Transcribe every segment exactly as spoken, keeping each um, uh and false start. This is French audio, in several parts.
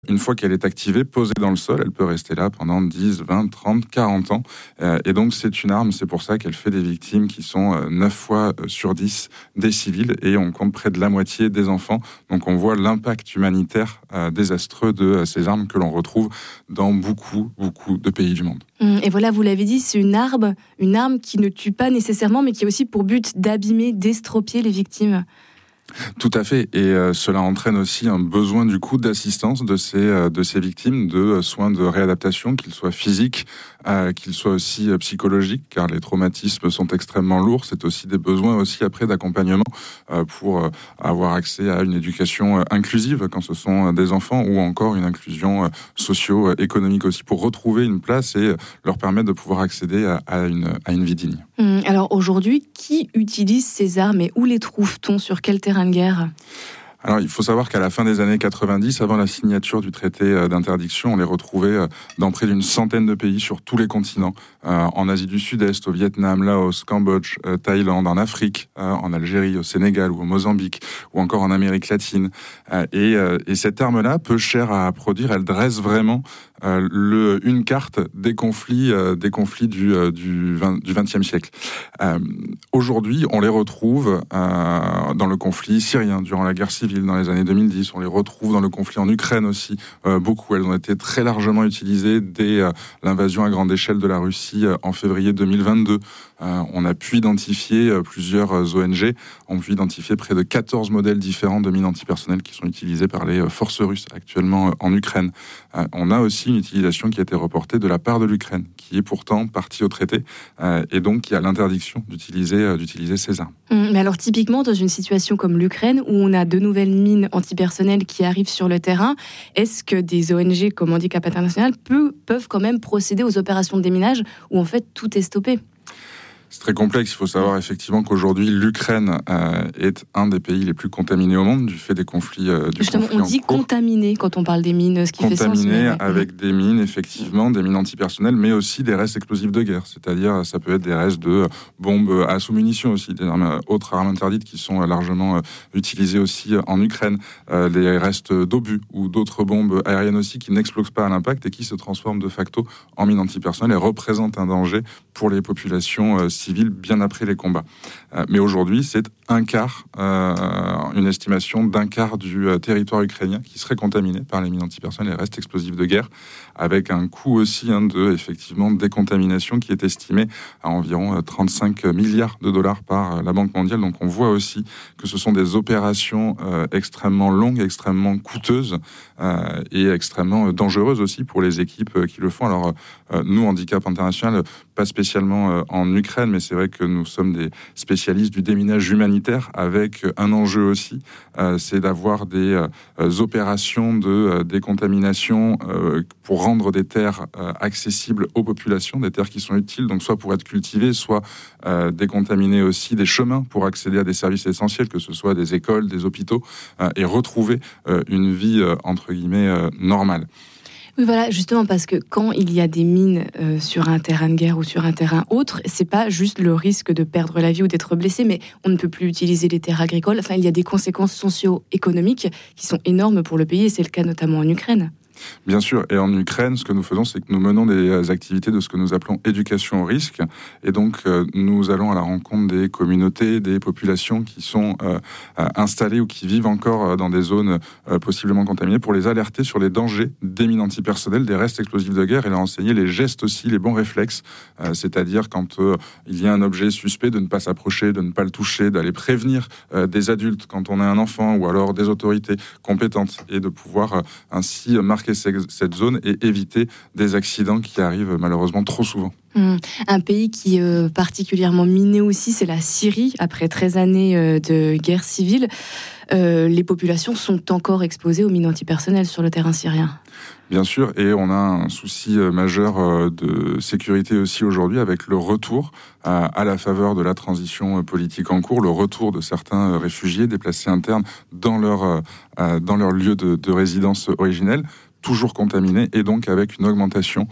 Une fois qu'elle est activée, posée dans le sol, elle peut rester là pendant dix, vingt, trente, quarante ans. Euh, et donc, c'est une arme. C'est pour ça qu'elle fait des victimes qui sont euh, neuf fois sur dix des civils. Et on compte près de la moitié des enfants. Donc, on voit l'impact humanitaire euh, désastreux de euh, ces armes que l'on retrouve dans beaucoup, beaucoup de pays du monde. Et voilà, vous l'avez dit, c'est une arme, une arme qui ne tue pas nécessairement, mais qui a aussi pour but d'abîmer, d'estropier les victimes. Tout à fait, et euh, cela entraîne aussi un besoin du coup d'assistance de ces euh, de ces victimes, de euh, soins de réadaptation, qu'ils soient physiques, euh, qu'ils soient aussi euh, psychologiques, car les traumatismes sont extrêmement lourds. C'est aussi des besoins aussi après d'accompagnement euh, pour euh, avoir accès à une éducation euh, inclusive quand ce sont euh, des enfants, ou encore une inclusion euh, socio-économique aussi, pour retrouver une place et euh, leur permettre de pouvoir accéder à, à une à une vie digne. Mmh, alors aujourd'hui, qui utilise ces armes et où les trouve-t-on, sur quel terrain de guerre ? Alors, il faut savoir qu'à la fin des années quatre-vingt-dix, avant la signature du traité d'interdiction, on les retrouvait dans près d'une centaine de pays sur tous les continents. Euh, en Asie du Sud-Est, au Vietnam, Laos, Cambodge, euh, Thaïlande, en Afrique, euh, en Algérie, au Sénégal ou au Mozambique, ou encore en Amérique latine. Euh, et, euh, et cette arme-là, peu chère à produire, elle dresse vraiment euh, le, une carte des conflits, euh, des conflits du, euh, du, vingt, du vingtième siècle. Euh, aujourd'hui, on les retrouve euh, dans le conflit syrien, durant la guerre civile, dans les années deux mille dix. On les retrouve dans le conflit en Ukraine aussi, euh, beaucoup. Elles ont été très largement utilisées dès euh, l'invasion à grande échelle de la Russie euh, en février deux mille vingt-deux. Euh, on a pu identifier euh, plusieurs euh, O N G, ont pu identifier près de quatorze modèles différents de mines antipersonnelles qui sont utilisés par les euh, forces russes actuellement euh, en Ukraine. Euh, on a aussi une utilisation qui a été reportée de la part de l'Ukraine, qui est pourtant partie au traité, euh, et donc qui a l'interdiction d'utiliser, euh, d'utiliser ces armes. Mmh, mais alors typiquement, dans une situation comme l'Ukraine, où on a de nouvelles mines antipersonnelles qui arrivent sur le terrain, est-ce que des O N G comme Handicap International peut, peuvent quand même procéder aux opérations de déminage où en fait tout est stoppé ? C'est très complexe. Il faut savoir effectivement qu'aujourd'hui, l'Ukraine euh, est un des pays les plus contaminés au monde du fait des conflits euh, du Justement, conflit on dit en cours. contaminé quand on parle des mines, ce qui Contaminé fait sens. Contaminé Mais... avec des mines, effectivement, des mines antipersonnelles, mais aussi des restes explosifs de guerre. C'est-à-dire, ça peut être des restes de bombes à sous-munitions aussi, des armes, autres armes interdites qui sont largement euh, utilisées aussi en Ukraine, euh, des restes d'obus ou d'autres bombes aériennes aussi qui n'explosent pas à l'impact et qui se transforment de facto en mines antipersonnelles et représentent un danger pour les populations euh, civiles bien après les combats. Euh, mais aujourd'hui, c'est un quart, euh, une estimation d'un quart du euh, territoire ukrainien qui serait contaminé par les mines antipersonnelles et les restes explosifs de guerre, avec un coût aussi hein, de effectivement décontamination qui est estimé à environ euh, trente-cinq milliards de dollars par euh, la Banque mondiale. Donc on voit aussi que ce sont des opérations euh, extrêmement longues, extrêmement coûteuses euh, et extrêmement euh, dangereuses aussi pour les équipes euh, qui le font. Alors euh, nous, Handicap International, pas spécialement euh, en Ukraine, mais c'est vrai que nous sommes des spécialistes du déminage humanitaire, avec un enjeu aussi, euh, c'est d'avoir des euh, opérations de euh, décontamination euh, pour rendre des terres euh, accessibles aux populations, des terres qui sont utiles, donc soit pour être cultivées, soit euh, décontaminer aussi des chemins pour accéder à des services essentiels, que ce soit des écoles, des hôpitaux, euh, et retrouver euh, une vie euh, entre guillemets euh, normale. Oui, voilà, justement, parce que quand il y a des mines euh, sur un terrain de guerre ou sur un terrain autre, c'est pas juste le risque de perdre la vie ou d'être blessé, mais on ne peut plus utiliser les terres agricoles. Enfin, il y a des conséquences socio-économiques qui sont énormes pour le pays, et c'est le cas notamment en Ukraine. Bien sûr, et en Ukraine, ce que nous faisons, c'est que nous menons des activités de ce que nous appelons éducation au risque, et donc euh, nous allons à la rencontre des communautés, des populations qui sont euh, installées ou qui vivent encore dans des zones euh, possiblement contaminées, pour les alerter sur les dangers des mines antipersonnelles, des restes explosifs de guerre, et leur enseigner les gestes aussi, les bons réflexes, euh, c'est-à-dire quand euh, il y a un objet suspect, de ne pas s'approcher, de ne pas le toucher, d'aller prévenir euh, des adultes quand on a un enfant, ou alors des autorités compétentes, et de pouvoir euh, ainsi marquer cette zone et éviter des accidents qui arrivent malheureusement trop souvent. Mmh. Un pays qui est euh, particulièrement miné aussi, c'est la Syrie. Après treize années euh, de guerre civile, euh, les populations sont encore exposées aux mines antipersonnelles sur le terrain syrien. Bien sûr, et on a un souci majeur de sécurité aussi aujourd'hui avec le retour, à la faveur de la transition politique en cours, le retour de certains réfugiés déplacés internes dans leur, dans leur lieu de, de résidence originelle, toujours contaminés, et donc avec une augmentation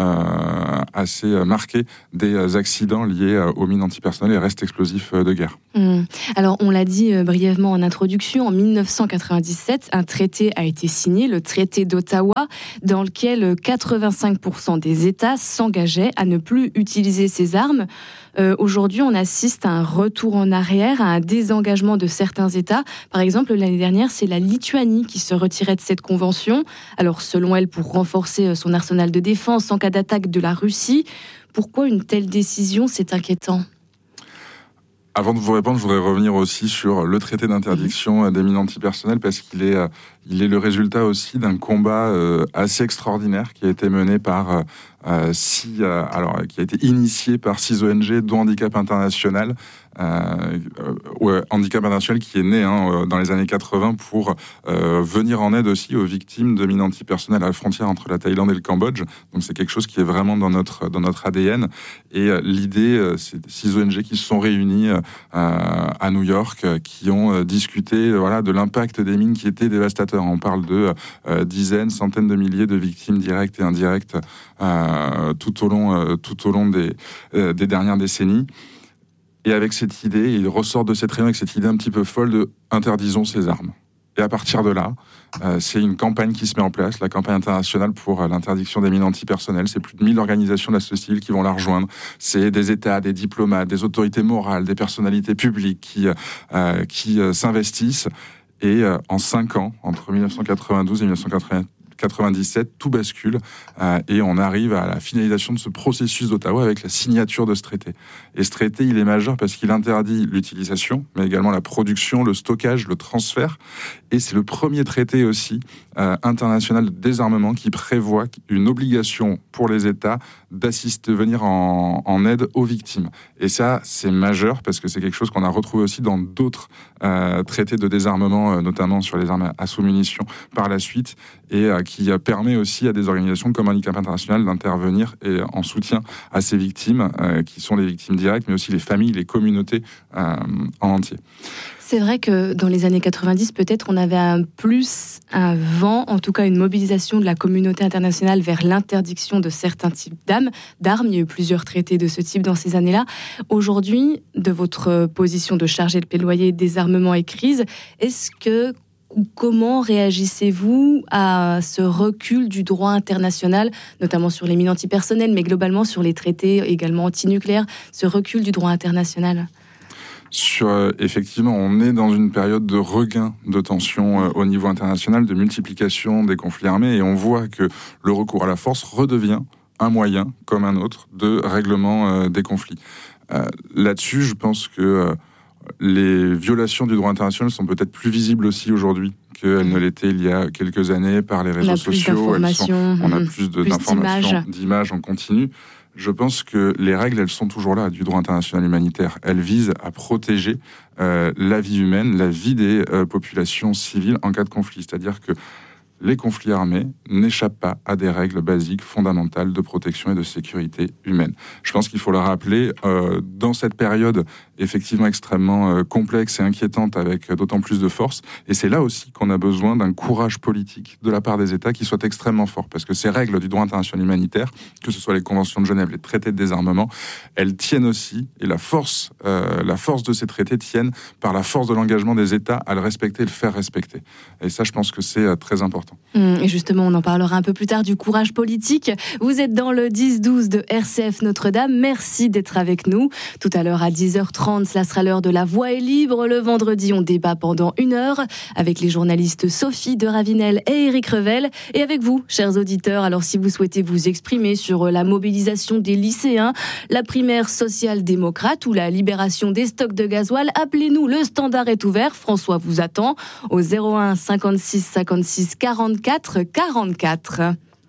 euh, assez marquée des accidents liés aux mines antipersonnelles et restes explosifs de guerre. Mmh. Alors, on l'a dit euh, brièvement en introduction, Constitution en dix-neuf cent quatre-vingt-dix-sept, un traité a été signé, le traité d'Ottawa, dans lequel quatre-vingt-cinq pour cent des États s'engageaient à ne plus utiliser ces armes. Euh, aujourd'hui, on assiste à un retour en arrière, à un désengagement de certains États. Par exemple, l'année dernière, c'est la Lituanie qui se retirait de cette convention. Alors, selon elle, pour renforcer son arsenal de défense en cas d'attaque de la Russie. Pourquoi une telle décision? C'est inquiétant. Avant de vous répondre, je voudrais revenir aussi sur le traité d'interdiction des mines antipersonnelles, parce qu'il est, il est le résultat aussi d'un combat assez extraordinaire qui a été mené par euh, six, alors qui a été initié par six O N G, dont Handicap International. Euh, euh, Handicap International qui est né hein, dans les années quatre-vingts pour euh, venir en aide aussi aux victimes de mines antipersonnelles à la frontière entre la Thaïlande et le Cambodge. Donc c'est quelque chose qui est vraiment dans notre, dans notre A D N. Et euh, l'idée, euh, c'est six O N G qui se sont réunis euh, à New York, euh, qui ont euh, discuté euh, voilà, de l'impact des mines qui était dévastateur. On parle de euh, dizaines, centaines de milliers de victimes directes et indirectes euh, tout au long, euh, tout au long des, euh, des dernières décennies. Et avec cette idée, ils ressortent de cette réunion avec cette idée un petit peu folle de « interdisons ces armes ». Et à partir de là, euh, c'est une campagne qui se met en place, la campagne internationale pour euh, l'interdiction des mines antipersonnelles. C'est plus de mille organisations de la société civile qui vont la rejoindre. C'est des États, des diplomates, des autorités morales, des personnalités publiques qui, euh, qui euh, s'investissent. Et euh, en cinq ans, entre dix-neuf cent quatre-vingt-douze et dix-neuf cent quatre-vingt-dix-sept, tout bascule euh, et on arrive à la finalisation de ce processus d'Ottawa avec la signature de ce traité. Et ce traité, il est majeur parce qu'il interdit l'utilisation, mais également la production, le stockage, le transfert. Et c'est le premier traité aussi euh, international de désarmement qui prévoit une obligation pour les États d'assister, de venir en, en aide aux victimes. Et ça, c'est majeur parce que c'est quelque chose qu'on a retrouvé aussi dans d'autres euh, traités de désarmement, euh, notamment sur les armes à sous-munitions par la suite, et euh, qui permet aussi à des organisations comme Handicap International d'intervenir et en soutien à ces victimes, euh, qui sont les victimes directes, mais aussi les familles, les communautés euh, en entier. C'est vrai que dans les années quatre-vingt-dix, peut-être on avait un plus, un vent, en tout cas une mobilisation de la communauté internationale vers l'interdiction de certains types d'armes. d'armes. Il y a eu plusieurs traités de ce type dans ces années-là. Aujourd'hui, de votre position de chargé de plaidoyer désarmement et crise, est-ce que comment réagissez-vous à ce recul du droit international, notamment sur les mines antipersonnelles, mais globalement sur les traités également antinucléaires, ce recul du droit international ? Sur, euh, effectivement, on est dans une période de regain de tension euh, au niveau international, de multiplication des conflits armés, et on voit que le recours à la force redevient un moyen, comme un autre, de règlement euh, des conflits. Euh, là-dessus, je pense que euh, les violations du droit international sont peut-être plus visibles aussi aujourd'hui qu'elles ne l'étaient il y a quelques années par les réseaux sociaux. Elles sont, on a plus, de, plus d'informations, d'images. d'images en continu. Je pense que les règles, elles sont toujours là, du droit international humanitaire. Elles visent à protéger euh, la vie humaine, la vie des euh, populations civiles en cas de conflit. C'est-à-dire que les conflits armés n'échappent pas à des règles basiques, fondamentales de protection et de sécurité humaine. Je pense qu'il faut le rappeler, euh, dans cette période effectivement extrêmement euh, complexe et inquiétante, avec d'autant plus de force, et c'est là aussi qu'on a besoin d'un courage politique de la part des États qui soit extrêmement fort, parce que ces règles du droit international humanitaire, que ce soit les conventions de Genève, les traités de désarmement, elles tiennent aussi, et la force, euh, la force de ces traités tiennent par la force de l'engagement des États à le respecter et le faire respecter. Et ça, je pense que c'est euh, très important. Et justement, on en parlera un peu plus tard du courage politique. Vous êtes dans le dix douze de R C F Notre-Dame. Merci d'être avec nous. Tout à l'heure à dix heures trente, cela sera l'heure de La Voix est libre. Le vendredi, on débat pendant une heure avec les journalistes Sophie de Ravinel et Éric Revel. Et avec vous, chers auditeurs. Alors, si vous souhaitez vous exprimer sur la mobilisation des lycéens, la primaire social-démocrate ou la libération des stocks de gasoil, appelez-nous. Le standard est ouvert. François vous attend au zéro un cinquante-six cinquante-six quarante-quatre quarante-quatre.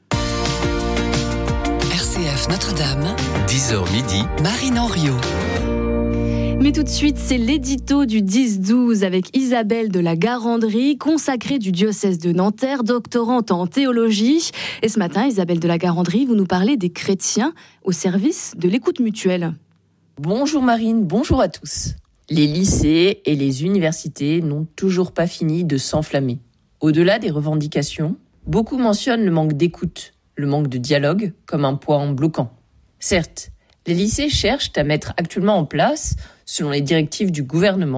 R C F Notre-Dame, dix heures midi, Marine Henriot. Mais tout de suite, c'est l'édito du dix douze avec Isabelle de la Garandrie, consacrée du diocèse de Nanterre, doctorante en théologie. Et ce matin, Isabelle de la Garandrie, vous nous parlez des chrétiens au service de l'écoute mutuelle. Bonjour Marine, bonjour à tous. Les lycées et les universités n'ont toujours pas fini de s'enflammer. Au-delà des revendications, beaucoup mentionnent le manque d'écoute, le manque de dialogue comme un point bloquant. Certes, les lycées cherchent à mettre actuellement en place, selon les directives du gouvernement,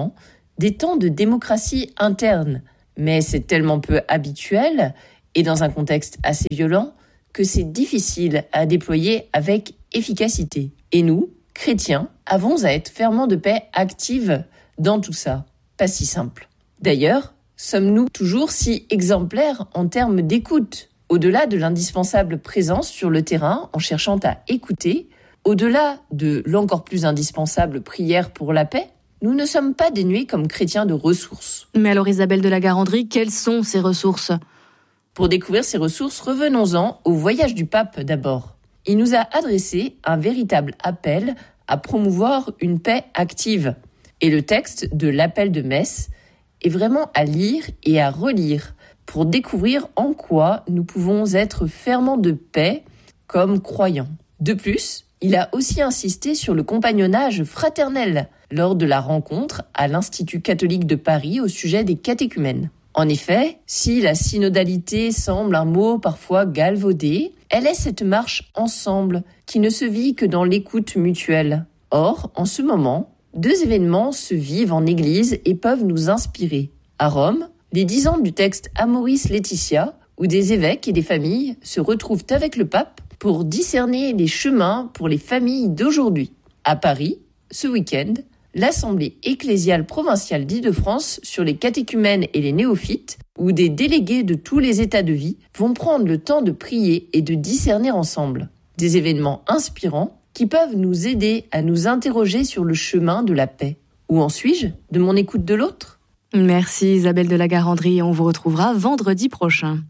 des temps de démocratie interne. Mais c'est tellement peu habituel et dans un contexte assez violent que c'est difficile à déployer avec efficacité. Et nous, chrétiens, avons à être ferments de paix active dans tout ça. Pas si simple. D'ailleurs, sommes-nous toujours si exemplaires en termes d'écoute ? Au-delà de l'indispensable présence sur le terrain en cherchant à écouter, au-delà de l'encore plus indispensable prière pour la paix, nous ne sommes pas dénués comme chrétiens de ressources. Mais alors Isabelle de la Garandrie, quelles sont ces ressources ? Pour découvrir ces ressources, revenons-en au voyage du pape d'abord. Il nous a adressé un véritable appel à promouvoir une paix active. Et le texte de l'appel de messe est vraiment à lire et à relire pour découvrir en quoi nous pouvons être ferments de paix comme croyants. De plus, il a aussi insisté sur le compagnonnage fraternel lors de la rencontre à l'Institut catholique de Paris au sujet des catéchumènes. En effet, si la synodalité semble un mot parfois galvaudé, elle est cette marche ensemble qui ne se vit que dans l'écoute mutuelle. Or, en ce moment, deux événements se vivent en Église et peuvent nous inspirer. À Rome, les dix ans du texte Amoris Laetitia, où des évêques et des familles se retrouvent avec le pape pour discerner les chemins pour les familles d'aujourd'hui. À Paris, ce week-end, l'Assemblée ecclésiale provinciale d'Île-de-France sur les catéchumènes et les néophytes, où des délégués de tous les états de vie vont prendre le temps de prier et de discerner ensemble. Des événements inspirants qui peuvent nous aider à nous interroger sur le chemin de la paix. Où en suis-je de mon écoute de l'autre ? Merci Isabelle de la Garandrie, on vous retrouvera vendredi prochain.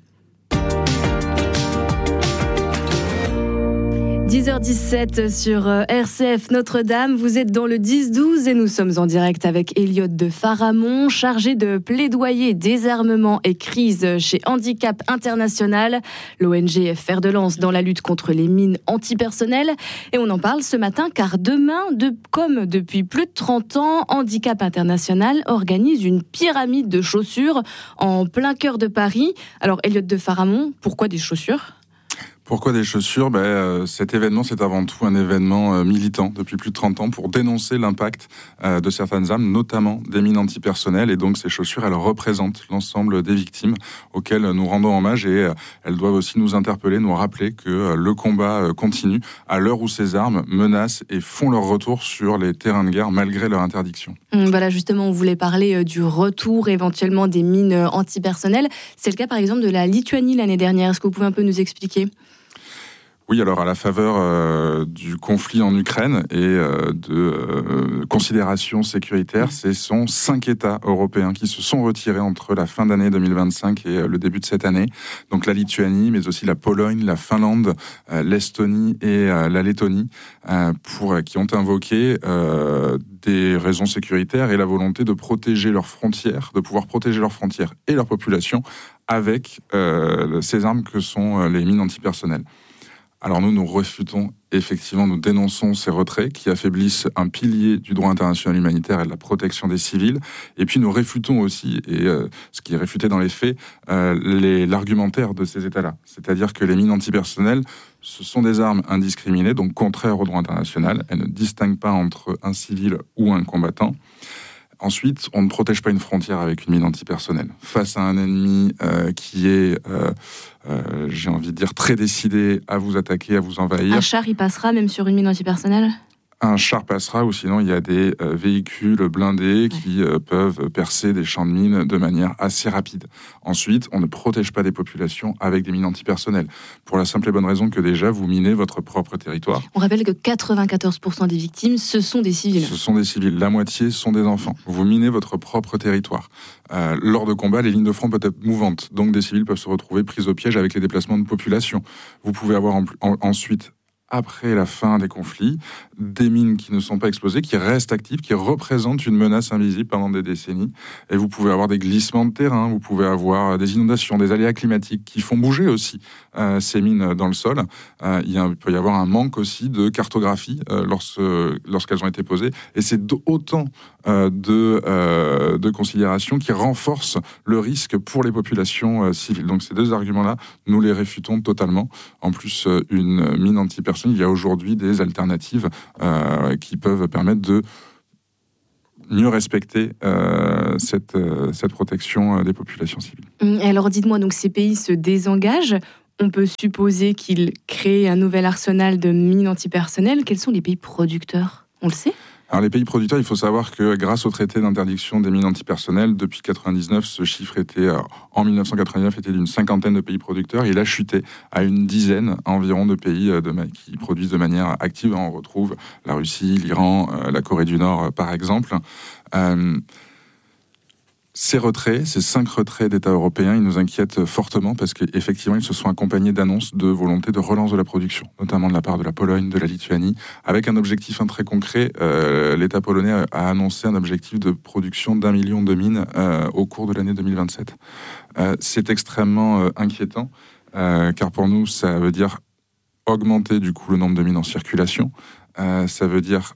dix heures dix-sept sur R C F Notre-Dame, vous êtes dans le dix douze et nous sommes en direct avec Elliot de Faramond, chargé de plaidoyer, désarmement et crise chez Handicap International, l'O N G fer de lance dans la lutte contre les mines antipersonnelles. Et on en parle ce matin car demain, de, comme depuis plus de trente ans, Handicap International organise une pyramide de chaussures en plein cœur de Paris. Alors Elliot de Faramond, pourquoi des chaussures ? Pourquoi des chaussures ? Ben, euh, cet événement, c'est avant tout un événement euh, militant depuis plus de trente ans pour dénoncer l'impact euh, de certaines armes, notamment des mines antipersonnelles. Et donc, ces chaussures, elles représentent l'ensemble des victimes auxquelles nous rendons hommage. Et euh, elles doivent aussi nous interpeller, nous rappeler que euh, le combat euh, continue à l'heure où ces armes menacent et font leur retour sur les terrains de guerre malgré leur interdiction. Voilà, justement, on voulait parler euh, du retour éventuellement des mines euh, antipersonnelles. C'est le cas, par exemple, de la Lituanie l'année dernière. Est-ce que vous pouvez un peu nous expliquer ? Oui, alors à la faveur euh, du conflit en Ukraine et euh, de euh, considérations sécuritaires, ce sont cinq États européens qui se sont retirés entre la fin d'année deux mille vingt-cinq et euh, le début de cette année. Donc la Lituanie, mais aussi la Pologne, la Finlande, euh, l'Estonie et euh, la Lettonie, euh, pour, euh, qui ont invoqué euh, des raisons sécuritaires et la volonté de protéger leurs frontières, de pouvoir protéger leurs frontières et leur population avec euh, ces armes que sont les mines antipersonnelles. Alors nous, nous réfutons, effectivement, nous dénonçons ces retraits qui affaiblissent un pilier du droit international humanitaire et de la protection des civils. Et puis nous réfutons aussi, et euh, ce qui est réfuté dans les faits, euh, les, l'argumentaire de ces États-là. C'est-à-dire que les mines antipersonnelles, ce sont des armes indiscriminées, donc contraires au droit international. Elles ne distinguent pas entre un civil ou un combattant. Ensuite, on ne protège pas une frontière avec une mine antipersonnelle. Face à un ennemi euh, qui est, euh, euh, j'ai envie de dire, très décidé à vous attaquer, à vous envahir. Un char, il passera même sur une mine antipersonnelle ? Un char passera, ou sinon il y a des euh, véhicules blindés qui euh, peuvent percer des champs de mines de manière assez rapide. Ensuite, on ne protège pas des populations avec des mines antipersonnelles. Pour la simple et bonne raison que déjà, vous minez votre propre territoire. On rappelle que quatre-vingt-quatorze pour cent des victimes, ce sont des civils. Ce sont des civils. La moitié sont des enfants. Vous minez votre propre territoire. Euh, lors de combats, les lignes de front peuvent être mouvantes. Donc des civils peuvent se retrouver pris au piège avec les déplacements de population. Vous pouvez avoir en, en, ensuite... après la fin des conflits, des mines qui ne sont pas explosées, qui restent actives, qui représentent une menace invisible pendant des décennies. Et vous pouvez avoir des glissements de terrain, vous pouvez avoir des inondations, des aléas climatiques qui font bouger aussi euh, ces mines dans le sol. Euh, il, y a, il peut y avoir un manque aussi de cartographie euh, lorsque, lorsqu'elles ont été posées. Et c'est autant euh, de, euh, de considérations qui renforcent le risque pour les populations euh, civiles. Donc ces deux arguments-là, nous les réfutons totalement. En plus, euh, une mine antipersonnelle, il y a aujourd'hui des alternatives euh, qui peuvent permettre de mieux respecter euh, cette, euh, cette protection des populations civiles. Et alors dites-moi, donc ces pays se désengagent. On peut supposer qu'ils créent un nouvel arsenal de mines antipersonnelles. Quels sont les pays producteurs ? On le sait ? Alors les pays producteurs, il faut savoir que grâce au traité d'interdiction des mines antipersonnelles, depuis quatre-vingt-dix-neuf, ce chiffre était, en dix-neuf cent quatre-vingt-neuf, était d'une cinquantaine de pays producteurs. Il a chuté à une dizaine environ de pays de, qui produisent de manière active. On retrouve la Russie, l'Iran, la Corée du Nord, par exemple. Euh, Ces retraits, ces cinq retraits d'États européens, ils nous inquiètent fortement parce qu'effectivement, ils se sont accompagnés d'annonces de volonté de relance de la production, notamment de la part de la Pologne, de la Lituanie, avec un objectif hein, très concret. Euh, L'État polonais a annoncé un objectif de production d'un million de mines euh, au cours de l'année deux mille vingt-sept. Euh, c'est extrêmement euh, inquiétant, euh, car pour nous, ça veut dire augmenter du coup le nombre de mines en circulation. Euh, ça veut dire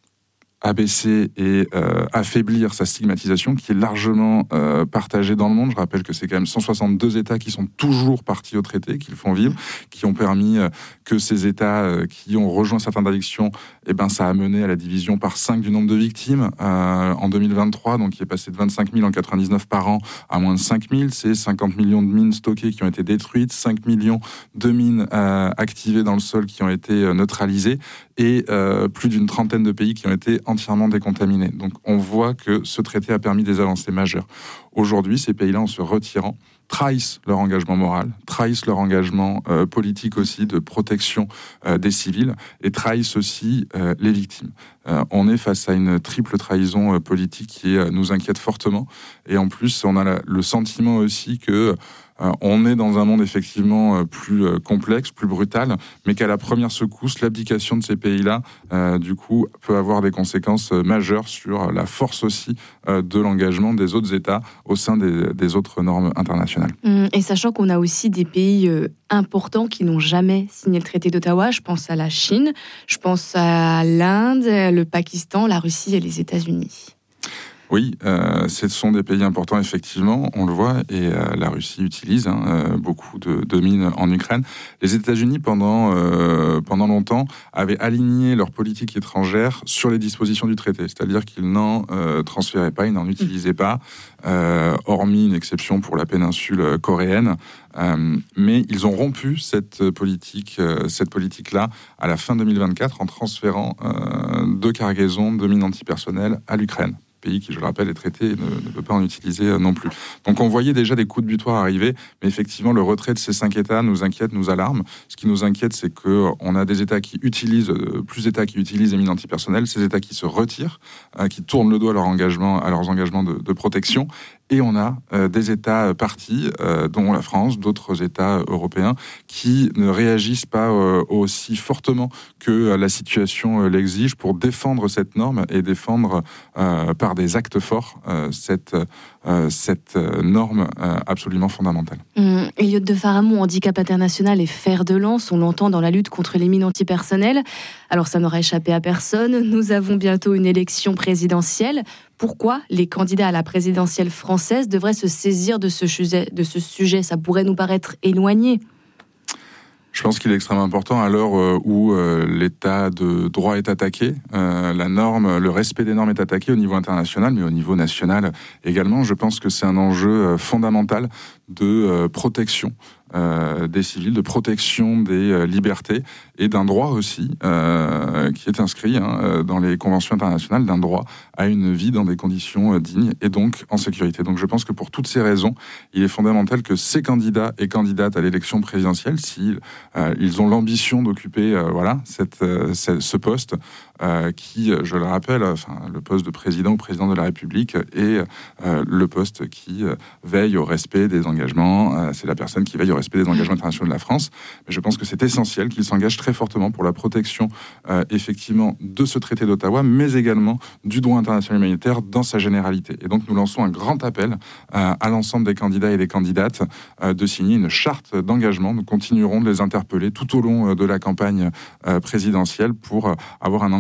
abaisser et euh, affaiblir sa stigmatisation qui est largement euh, partagée dans le monde. Je rappelle que c'est quand même cent soixante-deux États qui sont toujours partis au traité, qui le font vivre, qui ont permis euh, que ces États euh, qui ont rejoint cette interdiction, eh ben, ça a mené à la division par cinq du nombre de victimes euh, en deux mille vingt-trois, donc qui est passé de vingt-cinq mille en quatre-vingt-dix-neuf par an à moins de cinq mille. C'est cinquante millions de mines stockées qui ont été détruites, cinq millions de mines euh, activées dans le sol qui ont été euh, neutralisées et euh, plus d'une trentaine de pays qui ont été entièrement décontaminés. Donc on voit que ce traité a permis des avancées majeures. Aujourd'hui, ces pays-là, en se retirant, trahissent leur engagement moral, trahissent leur engagement euh, politique aussi de protection euh, des civils et trahissent aussi euh, les victimes. Euh, on est face à une triple trahison euh, politique qui euh, nous inquiète fortement et en plus on a la, le sentiment aussi que Euh, on est dans un monde effectivement euh, plus euh, complexe, plus brutal, mais qu'à la première secousse, l'abdication de ces pays-là, euh, du coup, peut avoir des conséquences euh, majeures sur la force aussi euh, de l'engagement des autres États au sein des, des autres normes internationales. Et sachant qu'on a aussi des pays euh, importants qui n'ont jamais signé le traité d'Ottawa, je pense à la Chine, je pense à l'Inde, le Pakistan, la Russie et les États-Unis. Oui, euh, ce sont des pays importants, effectivement, on le voit, et euh, la Russie utilise hein, euh, beaucoup de, de mines en Ukraine. Les États-Unis, pendant, euh, pendant longtemps, avaient aligné leur politique étrangère sur les dispositions du traité, c'est-à-dire qu'ils n'en euh, transféraient pas, ils n'en utilisaient pas, euh, hormis une exception pour la péninsule coréenne. Euh, mais ils ont rompu cette politique, euh, cette politique-là à la fin deux mille vingt-quatre en transférant euh, deux cargaisons de mines antipersonnelles à l'Ukraine. Pays qui, je le rappelle, est traité et ne, ne peut pas en utiliser non plus. Donc on voyait déjà des coups de butoir arriver, mais effectivement, le retrait de ces cinq États nous inquiète, nous alarme. Ce qui nous inquiète, c'est qu'on a des États qui utilisent, plus d'États qui utilisent les mines antipersonnelles, ces États qui se retirent, euh, qui tournent le dos à, leur engagement, à leurs engagements de, de protection, et on a euh, des États partis, euh, dont la France, d'autres États européens, qui ne réagissent pas euh, aussi fortement que euh, la situation euh, l'exige pour défendre cette norme et défendre euh, par des actes forts euh, cette, euh, cette euh, norme euh, absolument fondamentale. Mmh. Elliott de Faramond, Handicap International et fer de lance, on l'entend dans la lutte contre les mines antipersonnelles. Alors ça n'aura échappé à personne, nous avons bientôt une élection présidentielle. Pourquoi les candidats à la présidentielle française devraient se saisir de ce sujet, de ce sujet ? Ça pourrait nous paraître éloigné. Je pense qu'il est extrêmement important à l'heure où euh, l'état de droit est attaqué, euh, la norme, le respect des normes est attaqué au niveau international, mais au niveau national également. Je pense que c'est un enjeu euh, fondamental de euh, protection euh, des civils, de protection des euh, libertés et d'un droit aussi euh, qui est inscrit hein, dans les conventions internationales, d'un droit à une vie dans des conditions euh, dignes et donc en sécurité. Donc je pense que pour toutes ces raisons, il est fondamental que ces candidats et candidates à l'élection présidentielle, s'ils euh, ils ont l'ambition d'occuper euh, voilà, cette, euh, ce poste, euh, qui, je le rappelle, enfin, le poste de président ou président de la République est euh, le poste qui euh, veille au respect des engagements, euh, c'est la personne qui veille au respect des engagements internationaux de la France. Mais je pense que c'est essentiel qu'il s'engage très fortement pour la protection, euh, effectivement, de ce traité d'Ottawa, mais également du droit international humanitaire dans sa généralité. Et donc, nous lançons un grand appel euh, à l'ensemble des candidats et des candidates euh, de signer une charte d'engagement. Nous continuerons de les interpeller tout au long euh, de la campagne euh, présidentielle pour euh, avoir un engagement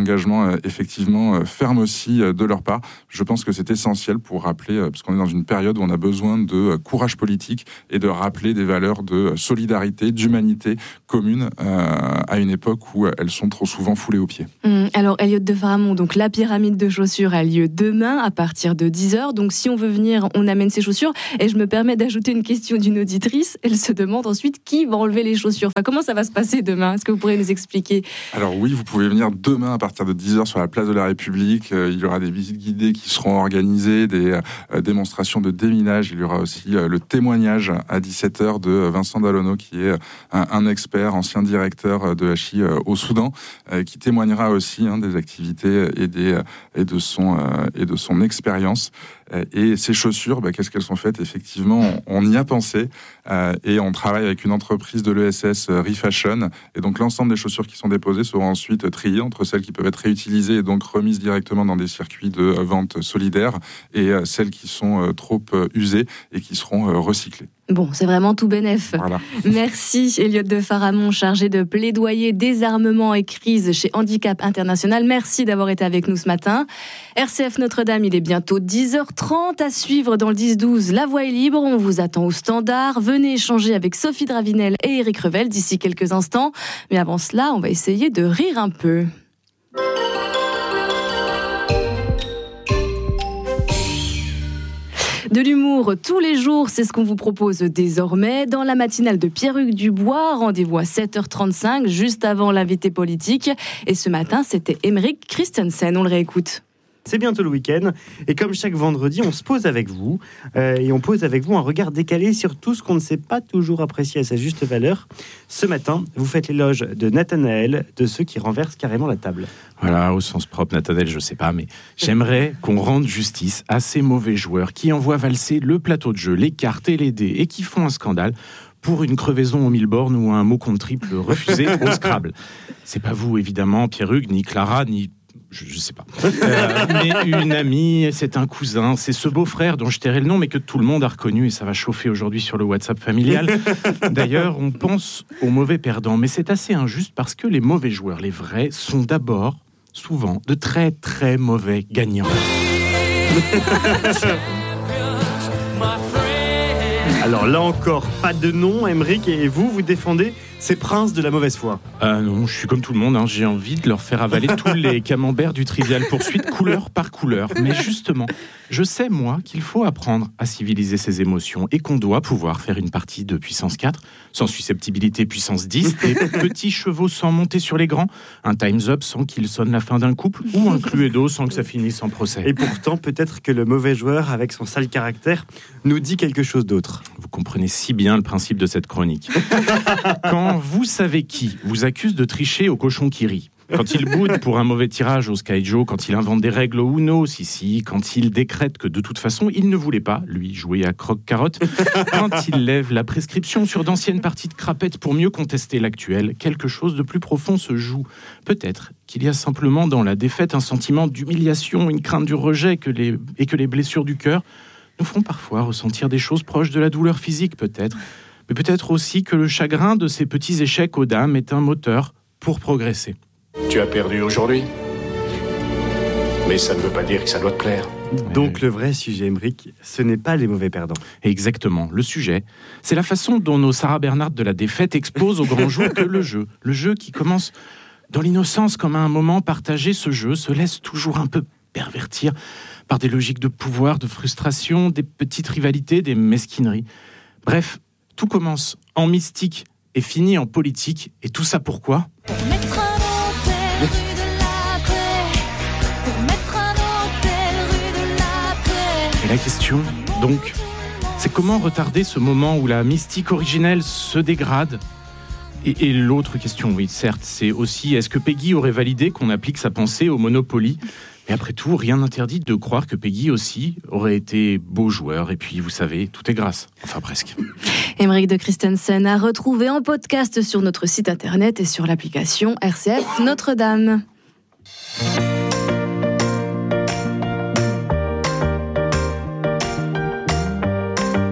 engagement euh, effectivement euh, ferme aussi euh, de leur part. Je pense que c'est essentiel pour rappeler, euh, parce qu'on est dans une période où on a besoin de euh, courage politique et de rappeler des valeurs de euh, solidarité, d'humanité commune euh, à une époque où euh, elles sont trop souvent foulées aux pieds. Mmh, alors Elliot de Faramond, donc la pyramide de chaussures a lieu demain à partir de dix heures. Donc si on veut venir, on amène ses chaussures. Et je me permets d'ajouter une question d'une auditrice. Elle se demande ensuite qui va enlever les chaussures. Enfin, comment ça va se passer demain ? Est-ce que vous pourrez nous expliquer ? Alors oui, vous pouvez venir demain à partir de dix heures sur la place de la République. Euh, il y aura des visites guidées qui seront organisées, des euh, démonstrations de déminage. Il y aura aussi euh, le témoignage à dix-sept heures de Vincent Dallonneau, qui est un, un expert, ancien directeur de H I euh, au Soudan, euh, qui témoignera aussi hein, des activités et, des, euh, et, de son, euh, et de son expérience. Et ces chaussures, bah, qu'est-ce qu'elles sont faites ? Effectivement, on y a pensé euh, et on travaille avec une entreprise de l'E S S, euh, Refashion. Et donc, l'ensemble des chaussures qui sont déposées seront ensuite triées entre celles qui peuvent être réutilisées et donc remises directement dans des circuits de euh, vente solidaire et euh, celles qui sont euh, trop euh, usées et qui seront euh, recyclées. Bon, c'est vraiment tout bénef. Voilà. Merci Elliot de Faramond, chargé de plaidoyer, désarmement et crise chez Handicap International. Merci d'avoir été avec nous ce matin. R C F Notre-Dame, il est bientôt dix heures trente à suivre dans le dix douze. La voie est libre, on vous attend au standard. Venez échanger avec Sophie Dravinel et Éric Revel d'ici quelques instants. Mais avant cela, on va essayer de rire un peu. De l'humour tous les jours, c'est ce qu'on vous propose désormais dans la matinale de Pierre-Hugues Dubois. Rendez-vous à sept heures trente-cinq, juste avant l'invité politique. Et ce matin, c'était Emeric Christensen. On le réécoute. C'est bientôt le week-end et comme chaque vendredi, on se pose avec vous euh, et on pose avec vous un regard décalé sur tout ce qu'on ne sait pas toujours apprécier à sa juste valeur. Ce matin, vous faites l'éloge de Nathanaël, de ceux qui renversent carrément la table. Voilà, au sens propre, Nathanaël, je sais pas, mais j'aimerais qu'on rende justice à ces mauvais joueurs qui envoient valser le plateau de jeu, les cartes et les dés et qui font un scandale pour une crevaison aux mille bornes ou un mot compte triple refusé au Scrabble. C'est pas vous, évidemment, Pierre-Hugues, ni Clara, ni... Je, je sais pas. Euh, mais une amie, c'est un cousin, c'est ce beau-frère dont je tairai le nom, mais que tout le monde a reconnu, et ça va chauffer aujourd'hui sur le WhatsApp familial. D'ailleurs, on pense aux mauvais perdants, mais c'est assez injuste parce que les mauvais joueurs, les vrais, sont d'abord, souvent, de très très mauvais gagnants. Alors là encore, pas de nom, Emeric, et vous, vous défendez ces princes de la mauvaise foi. Euh, non, je suis comme tout le monde, hein, j'ai envie de leur faire avaler tous les camemberts du Trivial Poursuite, couleur par couleur. Mais justement, je sais, moi, qu'il faut apprendre à civiliser ses émotions et qu'on doit pouvoir faire une partie de puissance quatre, sans susceptibilité puissance dix, des petits chevaux sans monter sur les grands, un Time's Up sans qu'il sonne la fin d'un couple, ou un Cluedo sans que ça finisse en procès. Et pourtant, peut-être que le mauvais joueur, avec son sale caractère, nous dit quelque chose d'autre. Vous comprenez si bien le principe de cette chronique. Quand vous savez qui vous accuse de tricher au cochon qui rit, quand il boude pour un mauvais tirage au Sky Joe, quand il invente des règles au Uno, si si, quand il décrète que de toute façon il ne voulait pas, lui, jouer à croque-carotte, quand il lève la prescription sur d'anciennes parties de crapette pour mieux contester l'actuel, quelque chose de plus profond se joue. Peut-être qu'il y a simplement dans la défaite un sentiment d'humiliation, une crainte du rejet que les... et que les blessures du cœur nous font parfois ressentir des choses proches de la douleur physique, peut-être. Mais peut-être aussi que le chagrin de ces petits échecs aux dames est un moteur pour progresser. Tu as perdu aujourd'hui, mais ça ne veut pas dire que ça doit te plaire. Donc oui. Le vrai sujet, Emeric, ce n'est pas les mauvais perdants. Exactement, le sujet, c'est la façon dont nos Sarah Bernhardt de la défaite exposent au grand jour que le jeu, le jeu qui commence dans l'innocence comme à un moment partagé, ce jeu se laisse toujours un peu pervertir par des logiques de pouvoir, de frustration, des petites rivalités, des mesquineries. Bref, tout commence en mystique et finit en politique. Et tout ça pourquoi ? Pour mettre un hôtel rue de la Paix. Pour mettre un hôtel rue de la Paix. Et la question, donc, c'est comment retarder ce moment où la mystique originelle se dégrade ? Et, et l'autre question, oui, certes, c'est aussi, est-ce que Peggy aurait validé qu'on applique sa pensée au Monopoly ? Mais après tout, rien n'interdit de croire que Peggy aussi aurait été beau joueur. Et puis, vous savez, tout est grâce. Enfin, presque. Emeric de Christensen à retrouver en podcast sur notre site internet et sur l'application R C F Notre-Dame.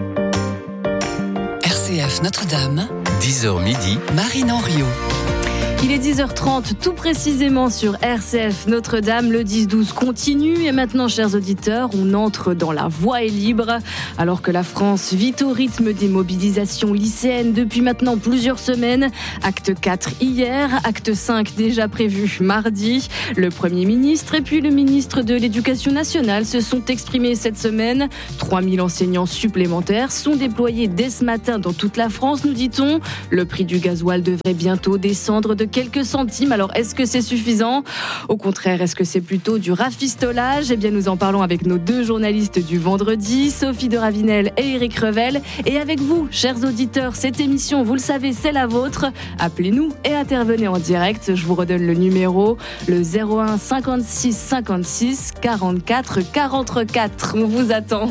R C F Notre-Dame, dix heures midi, Marine Henriot. Il est dix heures trente, tout précisément sur R C F Notre-Dame. Le dix douze continue. Et maintenant, chers auditeurs, on entre dans La Voix est libre. Alors que la France vit au rythme des mobilisations lycéennes depuis maintenant plusieurs semaines. Acte quatre hier, acte cinq déjà prévu mardi. Le Premier ministre et puis le ministre de l'Éducation nationale se sont exprimés cette semaine. trois mille enseignants supplémentaires sont déployés dès ce matin dans toute la France, nous dit-on. Le prix du gasoil devrait bientôt descendre de quelques centimes. Alors, est-ce que c'est suffisant ? Au contraire, est-ce que c'est plutôt du rafistolage ? Eh bien, nous en parlons avec nos deux journalistes du vendredi, Sophie de Ravinel et Éric Revel. Et avec vous, chers auditeurs, cette émission, vous le savez, c'est la vôtre. Appelez-nous et intervenez en direct. Je vous redonne le numéro, le zéro un cinquante-six cinquante-six quarante-quatre quarante-quatre. On vous attend.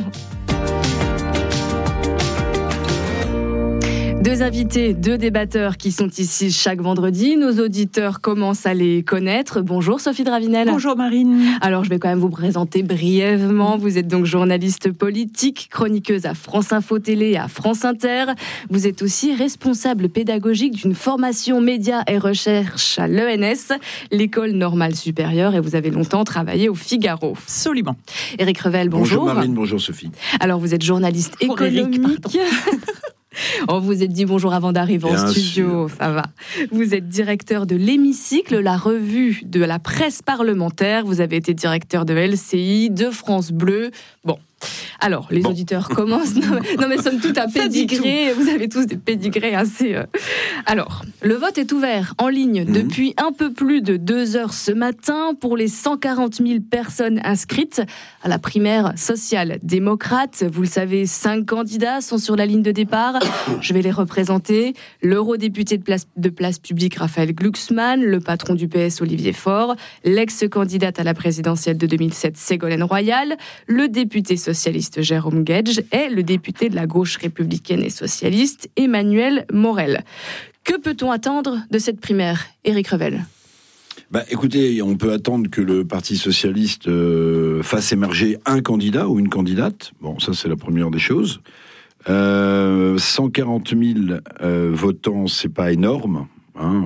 Deux invités, deux débatteurs qui sont ici chaque vendredi. Nos auditeurs commencent à les connaître. Bonjour Sophie de Ravinel. Bonjour Marine. Alors je vais quand même vous présenter brièvement. Vous êtes donc journaliste politique, chroniqueuse à France Info Télé et à France Inter. Vous êtes aussi responsable pédagogique d'une formation médias et recherche à l'E N S, l'École normale supérieure, et vous avez longtemps travaillé au Figaro. Absolument. Éric Revel, bonjour. Bonjour Marine, bonjour Sophie. Alors vous êtes journaliste Pour Éric, économique. On vous a dit bonjour avant d'arriver Bien en studio, sûr. ça va. Vous êtes directeur de l'Hémicycle, la revue de la presse parlementaire. Vous avez été directeur de L C I, de France Bleu. Bon. Alors, les Bon. auditeurs commencent. Non, mais, non, mais somme toute, à pédigré. Vous avez tous des pédigrés assez. Euh... Alors, le vote est ouvert en ligne Mmh. depuis un peu plus de deux heures ce matin pour les cent quarante mille personnes inscrites à la primaire social-démocrate. Vous le savez, cinq candidats sont sur la ligne de départ. Je vais les représenter. L'eurodéputé de place, de place publique Raphaël Glucksmann, le patron du P S Olivier Faure, l'ex-candidate à la présidentielle de deux mille sept Ségolène Royal, le député socialiste Jérôme Guedj et le député de la gauche républicaine et socialiste Emmanuel Morel. Que peut-on attendre de cette primaire, Éric Revel ? Bah, écoutez, on peut attendre que le Parti socialiste euh, fasse émerger un candidat ou une candidate. Bon, ça c'est la première des choses. Euh, cent quarante mille euh, votants, c'est pas énorme. Hein,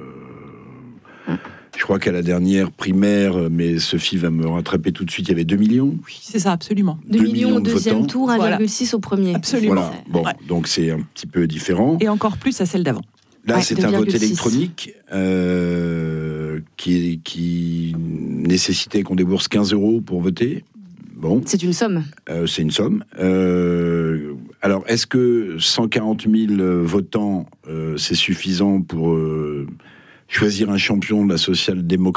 euh, je crois qu'à la dernière primaire, mais Sophie va me rattraper tout de suite, il y avait deux millions. Oui, c'est ça, absolument. deux millions au de deuxième votants. tour, un virgule six Voilà. au premier. Absolument. Voilà. Bon, Ouais. donc c'est un petit peu différent. Et encore plus à celle d'avant. Là, Ouais, c'est un vote deux virgule six. électronique euh, qui, qui nécessitait qu'on débourse quinze euros pour voter. Bon, C'est une somme. euh, c'est une somme. Euh, alors, est-ce que cent quarante mille votants, euh, c'est suffisant pour euh, choisir un champion de la social-démocratie ?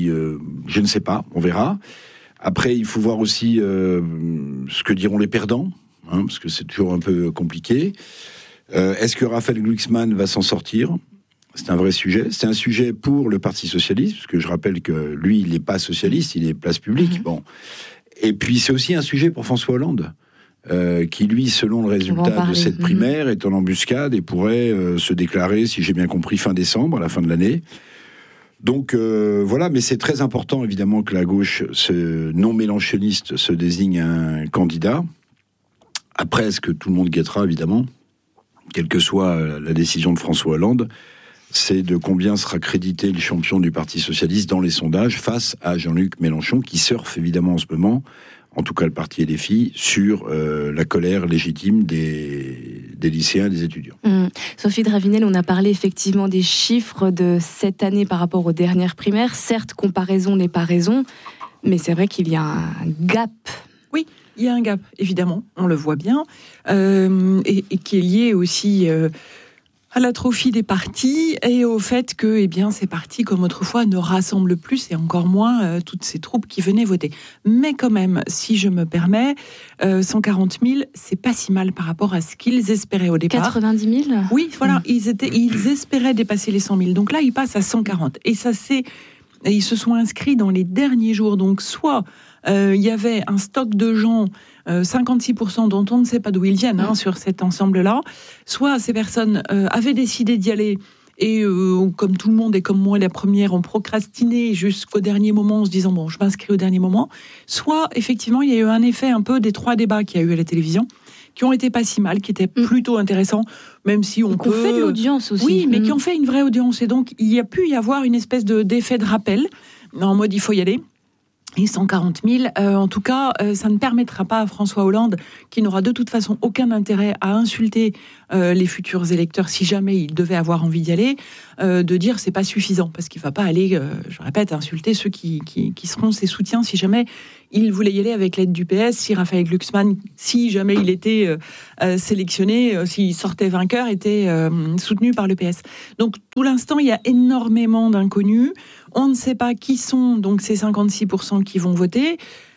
euh, Je ne sais pas, on verra. Après, il faut voir aussi euh, ce que diront les perdants, hein, parce que c'est toujours un peu compliqué. Euh, est-ce que Raphaël Glucksmann va s'en sortir ? C'est un vrai sujet. C'est un sujet pour le Parti socialiste, parce que je rappelle que lui, il n'est pas socialiste, il est place publique. Mmh. Bon. Et puis, c'est aussi un sujet pour François Hollande, euh, qui, lui, selon le résultat de parler. cette Mmh. primaire, est en embuscade et pourrait euh, se déclarer, si j'ai bien compris, fin décembre, à la fin de l'année. Donc, euh, voilà. Mais c'est très important, évidemment, que la gauche se, non mélanchoniste se désigne un candidat. Après, est-ce que tout le monde guettera, évidemment, quelle que soit la décision de François Hollande, c'est de combien sera crédité le champion du Parti socialiste dans les sondages face à Jean-Luc Mélenchon, qui surfe évidemment en ce moment, en tout cas le parti et les filles, sur euh, la colère légitime des, des lycéens et des étudiants. Mmh. Sophie de Ravinel, on a parlé effectivement des chiffres de cette année par rapport aux dernières primaires. Certes, comparaison n'est pas raison, mais c'est vrai qu'il y a un gap. Oui, il y a un gap, évidemment, on le voit bien, euh, et, et qui est lié aussi euh, à l'atrophie des partis et au fait que eh bien, ces partis, comme autrefois, ne rassemblent plus et encore moins euh, toutes ces troupes qui venaient voter. Mais quand même, si je me permets, euh, cent quarante mille, c'est pas si mal par rapport à ce qu'ils espéraient au départ. quatre-vingt-dix mille ? Oui, voilà, mmh. ils, étaient, ils espéraient dépasser les cent mille. Donc là, ils passent à cent quarante. Et ça, c'est... Ils se sont inscrits dans les derniers jours. Donc soit euh, il y avait un stock de gens, euh, cinquante-six pour cent dont on ne sait pas d'où ils viennent hein, sur cet ensemble-là, soit ces personnes euh, avaient décidé d'y aller et euh, comme tout le monde et comme moi la première ont procrastiné jusqu'au dernier moment en se disant bon je m'inscris au dernier moment, soit effectivement il y a eu un effet un peu des trois débats qu'il y a eu à la télévision qui ont été pas si mal, qui étaient plututôt intéressants, même si on Qu'on peut... fait de l'audience aussi. Oui, mais Mm. qui ont fait une vraie audience. Et donc, il y a pu y avoir une espèce de, d'effet de rappel, en mode il faut y aller. Et cent quarante mille, euh, en tout cas, euh, ça ne permettra pas à François Hollande, qui n'aura de toute façon aucun intérêt à insulter euh, les futurs électeurs si jamais il devait avoir envie d'y aller, euh, de dire c'est pas suffisant, parce qu'il va pas aller, euh, je répète, insulter ceux qui, qui, qui seront ses soutiens si jamais il voulait y aller avec l'aide du P S, si Raphaël Glucksmann, si jamais il était euh, euh, sélectionné, euh, s'il sortait vainqueur, était euh, soutenu par le P S. Donc, pour l'instant, il y a énormément d'inconnus. On ne sait pas qui sont donc ces cinquante-six pour cent qui vont voter.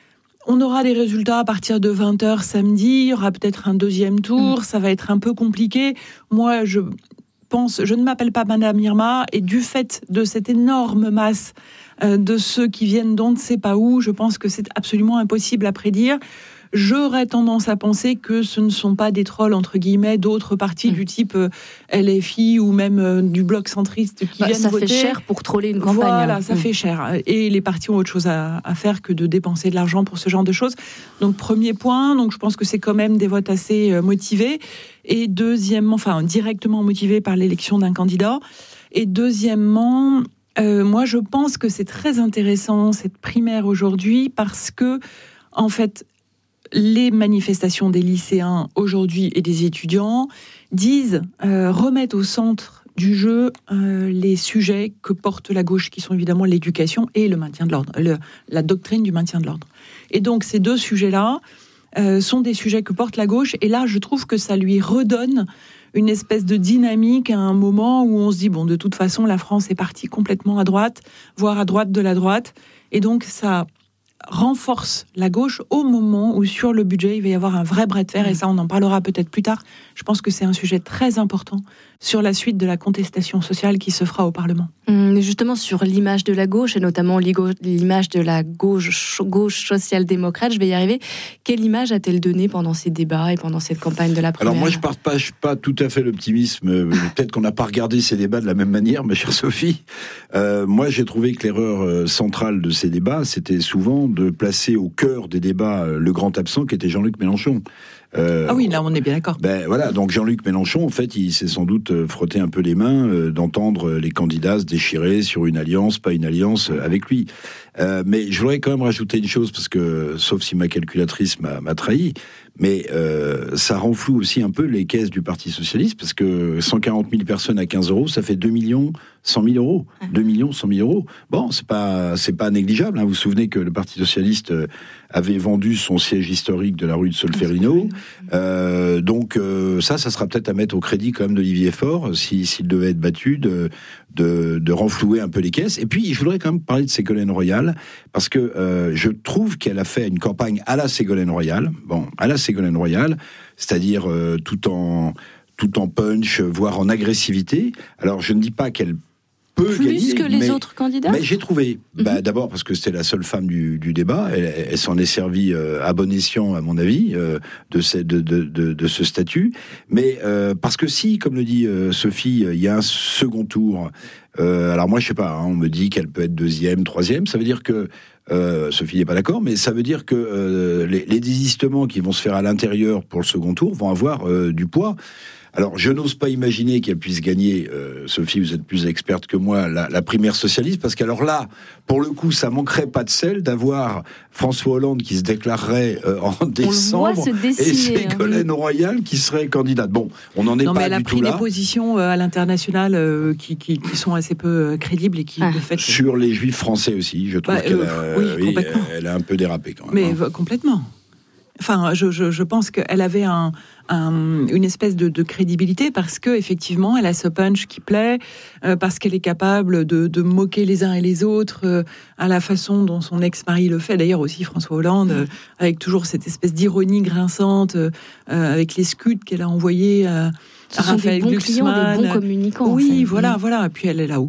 On aura des résultats à partir de vingt heures samedi. Il y aura peut-être un deuxième tour. Mmh. Ça va être un peu compliqué. Moi, je pense, je ne m'appelle pas Madame Irma, et du fait de cette énorme masse euh, de ceux qui viennent d'on ne sait pas où, je pense que c'est absolument impossible à prédire. J'aurais tendance à penser que ce ne sont pas des trolls, entre guillemets, d'autres partis mmh. du type euh, L F I ou même euh, du bloc centriste qui bah, viennent ça voter. Ça fait cher pour troller une campagne. Voilà, ça mmh. fait cher. Et les partis ont autre chose à, à faire que de dépenser de l'argent pour ce genre de choses. Donc, premier point, donc je pense que c'est quand même des votes assez euh, motivés. Et deuxièmement, enfin, directement motivés par l'élection d'un candidat. Et deuxièmement... Euh, moi, je pense que c'est très intéressant, cette primaire aujourd'hui, parce que, en fait, les manifestations des lycéens aujourd'hui et des étudiants disent, euh, remettent au centre du jeu euh, les sujets que porte la gauche, qui sont évidemment l'éducation et le maintien de l'ordre, le, la doctrine du maintien de l'ordre. Et donc, ces deux sujets-là euh, sont des sujets que porte la gauche, et là, je trouve que ça lui redonne une espèce de dynamique à un moment où on se dit, bon, de toute façon, la France est partie complètement à droite, voire à droite de la droite. Et donc, ça renforce la gauche au moment où, sur le budget, il va y avoir un vrai bras de fer. Et ça, on en parlera peut-être plus tard. Je pense que c'est un sujet très important sur la suite de la contestation sociale qui se fera au Parlement. Mais justement, sur l'image de la gauche, et notamment l'image de la gauche, gauche social-démocrate, je vais y arriver. Quelle image a-t-elle donné pendant ces débats et pendant cette campagne de la primaire ? Alors moi, je ne partage pas tout à fait l'optimisme. Peut-être qu'on n'a pas regardé ces débats de la même manière, ma chère Sophie. Euh, moi, j'ai trouvé que l'erreur centrale de ces débats, c'était souvent de placer au cœur des débats le grand absent qui était Jean-Luc Mélenchon. Euh, ah oui, là on est bien d'accord. Ben voilà, donc Jean-Luc Mélenchon, en fait, il s'est sans doute frotté un peu les mains euh, d'entendre les candidats se déchirer sur une alliance, pas une alliance euh, avec lui. Euh, mais je voudrais quand même rajouter une chose, parce que, sauf si ma calculatrice m'a, m'a trahi, mais euh, ça renfloue aussi un peu les caisses du Parti Socialiste, parce que cent quarante mille personnes à quinze euros, ça fait deux millions cent mille euros. deux millions cent mille euros. Bon, c'est pas, c'est pas négligeable. Hein. Vous vous souvenez que le Parti Socialiste avait vendu son siège historique de la rue de Solferino. Euh, donc euh, ça, ça sera peut-être à mettre au crédit quand même d'Olivier Faure, si, s'il devait être battu, de, de, de renflouer un peu les caisses. Et puis, je voudrais quand même parler de Ségolène Royal, parce que euh, je trouve qu'elle a fait une campagne à la Ségolène Royal, bon, à la Ségolène Royal, c'est-à-dire euh, tout en tout en punch, voire en agressivité. Alors, je ne dis pas qu'elle peut plus gagner, que les mais, autres candidats. Mais j'ai trouvé, mm-hmm. bah, d'abord parce que c'était la seule femme du, du débat, elle, elle s'en est servie euh, à bon escient, à mon avis, euh, de, ce, de, de, de, de ce statut, mais euh, parce que si, comme le dit euh, Sophie, il y a un second tour, euh, alors moi je sais pas, hein, on me dit qu'elle peut être deuxième, troisième, ça veut dire que Euh, Sophie n'est pas d'accord, mais ça veut dire que euh, les, les désistements qui vont se faire à l'intérieur pour le second tour vont avoir euh, du poids. Alors, je n'ose pas imaginer qu'elle puisse gagner, euh, Sophie, vous êtes plus experte que moi, la, la primaire socialiste, parce qu'alors là, pour le coup, ça manquerait pas de sel d'avoir François Hollande qui se déclarerait euh, en décembre dessiner, et Ségolène hein. Royal qui serait candidate. Bon, on n'en est non, pas mais du tout là. Elle a pris des positions euh, à l'international euh, qui, qui, qui sont assez peu euh, crédibles et qui, ah. de fait... Sur les Juifs français aussi, je trouve bah, qu'elle euh, a, oui, oui, elle a un peu dérapé quand même. Mais hein. complètement. Enfin, je, je, je pense qu'elle avait un, un, une espèce de, de crédibilité parce que effectivement, elle a ce punch qui plaît, euh, parce qu'elle est capable de, de moquer les uns et les autres euh, à la façon dont son ex-mari le fait. D'ailleurs aussi François Hollande, euh, avec toujours cette espèce d'ironie grinçante, euh, avec les scuds qu'elle a envoyés euh, à Raphaël Glucksmann. Ce sont des bons clients, des bons communicants. Oui, en fait. voilà, voilà. Et puis elle est là-haut.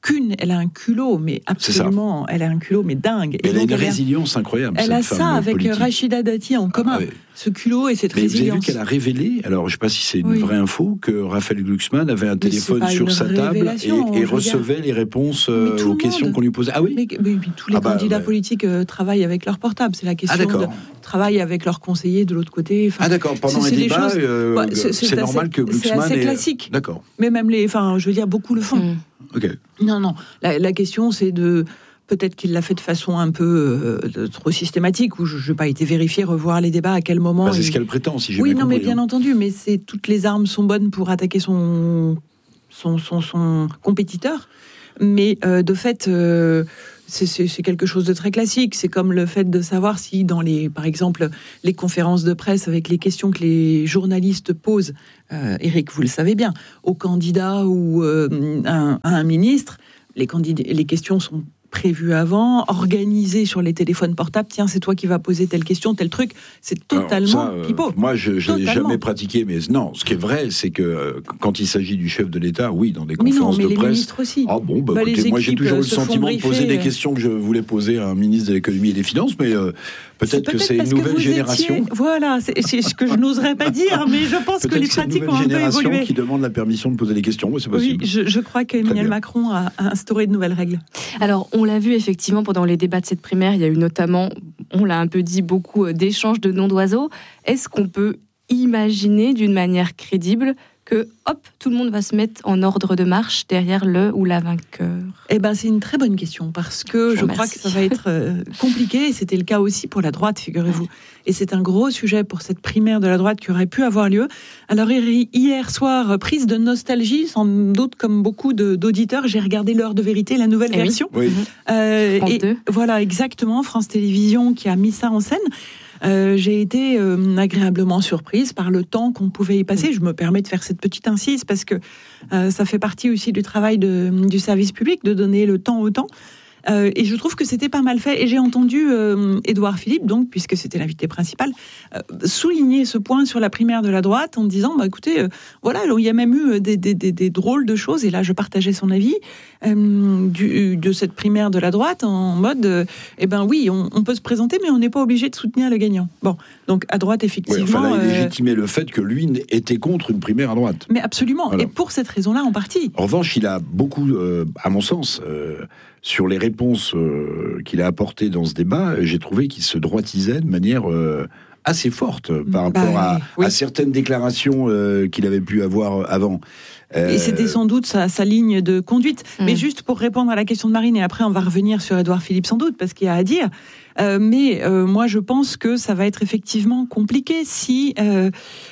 qu'une, elle a un culot, mais absolument, elle a un culot, mais dingue. Mais et elle a donc, une elle résilience incroyable. Elle cette a femme ça avec politique. Rachida Dati en commun. Ah, ouais. Ce culot et cette Mais vous avez vu résilience. qu'elle a révélé, alors je ne sais pas si c'est une Oui. vraie info, que Raphaël Glucksmann avait un Mais téléphone c'est pas sur une sa table et, révélation, et je veux recevait les réponses euh, Mais tout aux le questions monde. qu'on lui posait. Ah oui Mais, mais- mais tous les Ah bah, candidats ouais. politiques euh, travaillent avec leur portable. C'est la Ah question de d'accord. travailler avec leurs conseillers de l'autre côté. Enfin, Ah d'accord, pendant c'est- un c'est des débat, choses- euh, Ouais, c'est- c'est c'est normal assez- que c'est Glucksmann assez ait- classique. D'accord, Mais même les, enfin, je veux dire, beaucoup le font. Mm. ok. Non, non. La, la question, c'est de. Peut-être qu'il l'a fait de façon un peu euh, de- trop systématique, où je n'ai pas été vérifier, revoir les débats, à quel moment. Bah, c'est il- ce qu'elle prétend, si j'ai Oui, bien non, mais compris. bien hein. entendu, mais c'est toutes les armes sont bonnes pour attaquer son son, son, son compétiteur. Mais euh, de fait, euh, c'est- c'est c'est quelque chose de très classique. C'est comme le fait de savoir si, dans les, par exemple, les conférences de presse avec les questions que les journalistes posent, euh, Eric, vous le savez bien, aux candidats ou euh, à, un, à un ministre, les, candidats, les questions sont prévues avant, organisées sur les téléphones portables. Tiens, c'est toi qui vas poser telle question, tel truc. C'est Alors, totalement ça, euh, pipeau. Moi, je ne l'ai Totalement. jamais pratiqué, mais non, ce qui est vrai, c'est que euh, quand il s'agit du chef de l'État, oui, dans des Mais non, conférences mais de les presse. ministres aussi. Ah bon, bah, Bah, les écoutez, moi j'ai équipes, toujours eu euh, le se font sentiment de poser briefer, des euh. questions que je voulais poser à un ministre de l'économie et des finances, mais euh, peut-être que c'est une parce que nouvelle vous génération. étiez- Voilà, c'est c'est ce que je n'oserais pas dire, mais je pense que Peut-être les que c'est une pratiques ont nouvelle un peu génération évolué. qui demande la permission de poser des questions. Oui, c'est Oui, possible. je, je crois qu'Emmanuel bien. Macron a a instauré de nouvelles règles. Alors, on l'a vu effectivement pendant les débats de cette primaire, il y a eu notamment, on l'a un peu dit, beaucoup d'échanges de noms d'oiseaux. Est-ce qu'on peut imaginer d'une manière crédible que, hop, tout le monde va se mettre en ordre de marche derrière le ou la vainqueur? Eh ben, c'est une très bonne question parce que Je je, vous crois remercie. que ça va être euh, compliqué. Et c'était le cas aussi pour la droite, figurez-vous. Et c'est un gros sujet pour cette primaire de la droite qui aurait pu avoir lieu. Alors hier- hier soir, prise de nostalgie, sans doute comme beaucoup de- d'auditeurs, j'ai regardé l'heure de vérité, la nouvelle Eh oui. version. Oui. Euh, France et deux. Voilà, exactement, France Télévisions qui a mis ça en scène. Euh, j'ai été euh, agréablement surprise par le temps qu'on pouvait y passer. Je me permets de faire cette petite incise parce que euh, ça fait partie aussi du travail de- du service public de donner le temps au temps. Euh, et je trouve que c'était pas mal fait. Et j'ai entendu euh, Édouard Philippe, donc, puisque c'était l'invité principal, euh, souligner ce point sur la primaire de la droite en disant, bah, écoutez, euh, voilà, il y a même eu des, des, des, des drôles de choses, et là je partageais son avis, euh, du, de cette primaire de la droite, en mode, euh, eh ben oui, on, on peut se présenter, mais on n'est pas obligé de soutenir le gagnant. Bon, donc à droite, Oui, effectivement... enfin là, il euh, légitimait le fait que lui était contre une primaire à droite. mais absolument, Voilà. et pour cette raison-là en partie. En revanche, il a beaucoup, euh, à mon sens, euh, sur les réponses euh, qu'il a apportées dans ce débat, j'ai trouvé qu'il se droitisait de manière euh, assez forte euh, par Bah, rapport à, oui. à certaines déclarations euh, qu'il avait pu avoir avant. Euh, Et c'était sans doute sa, sa ligne de conduite. Mm. Mais juste pour répondre à la question de Marine, et après on va revenir sur Édouard Philippe sans doute, parce qu'il y a à dire. Euh, mais euh, moi je pense que ça va être effectivement compliqué si, euh,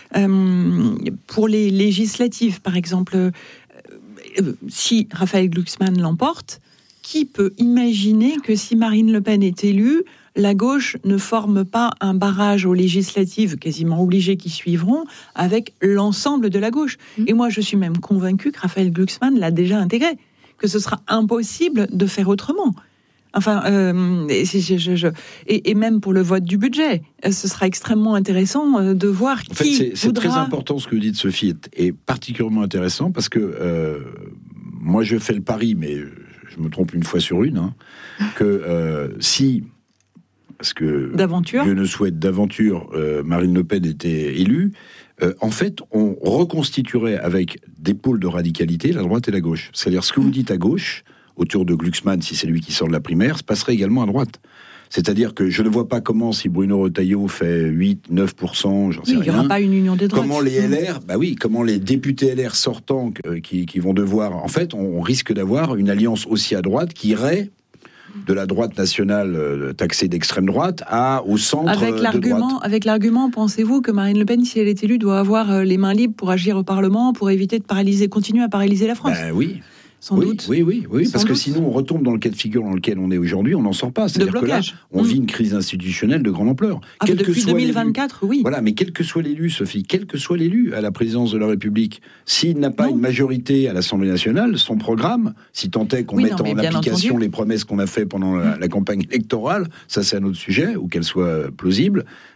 euh, pour les législatives par exemple, euh, euh, si Raphaël Glucksmann l'emporte, qui peut imaginer que si Marine Le Pen est élue, la gauche ne forme pas un barrage aux législatives quasiment obligées qui suivront avec l'ensemble de la gauche. Mmh. Et moi, je suis même convaincue que Raphaël Glucksmann l'a déjà intégré, que ce sera impossible de faire autrement. Enfin, euh, et, je, je, je, et, et même pour le vote du budget, euh, ce sera extrêmement intéressant euh, de voir En fait, qui c'est, c'est voudra... très important ce que vous dites, Sophie, est, est particulièrement intéressant parce que euh, moi, je fais le pari, mais je me trompe une fois sur une, hein, que euh, si, parce que D'aventure. Dieu ne souhaite d'aventure, euh, Marine Le Pen était élue, euh, en fait, on reconstituerait avec des pôles de radicalité la droite et la gauche. C'est-à-dire ce que vous dites à gauche, autour de Glucksmann, si c'est lui qui sort de la primaire, se passerait également à droite. C'est-à-dire que je ne vois pas comment, si Bruno Retailleau fait huit à neuf pour cent, j'en sais Oui, il n'y rien, aura pas une union des droites. comment les L R, bah oui, comment les députés L R sortants euh, qui, qui vont devoir, en fait, on, on risque d'avoir une alliance aussi à droite qui irait de la droite nationale euh, taxée d'extrême droite à au centre Avec euh, de l'argument, droite. avec l'argument, pensez-vous que Marine Le Pen, si elle est élue, doit avoir euh, les mains libres pour agir au Parlement, pour éviter de paralyser, continuer à paralyser la France? Ben oui. Sans oui, doute. oui, oui, oui, Sans parce que doute. sinon on retombe dans le cas de figure dans lequel on est aujourd'hui, on n'en sort pas. C'est-à-dire que là, blocage. on Mm. vit une crise institutionnelle de grande ampleur. Ah, Quel que depuis soit deux mille l'élu. vingt-quatre, oui. Voilà, mais quel que soit l'élu, Sophie, quel que soit l'élu à la présidence de la République, s'il n'a pas Non. une majorité à l'Assemblée nationale, son programme, si tant est qu'on Oui, mette non, mais en bien application entendu. les promesses qu'on a fait pendant la, la campagne électorale, ça c'est un autre sujet, ou qu'elle soit plausible,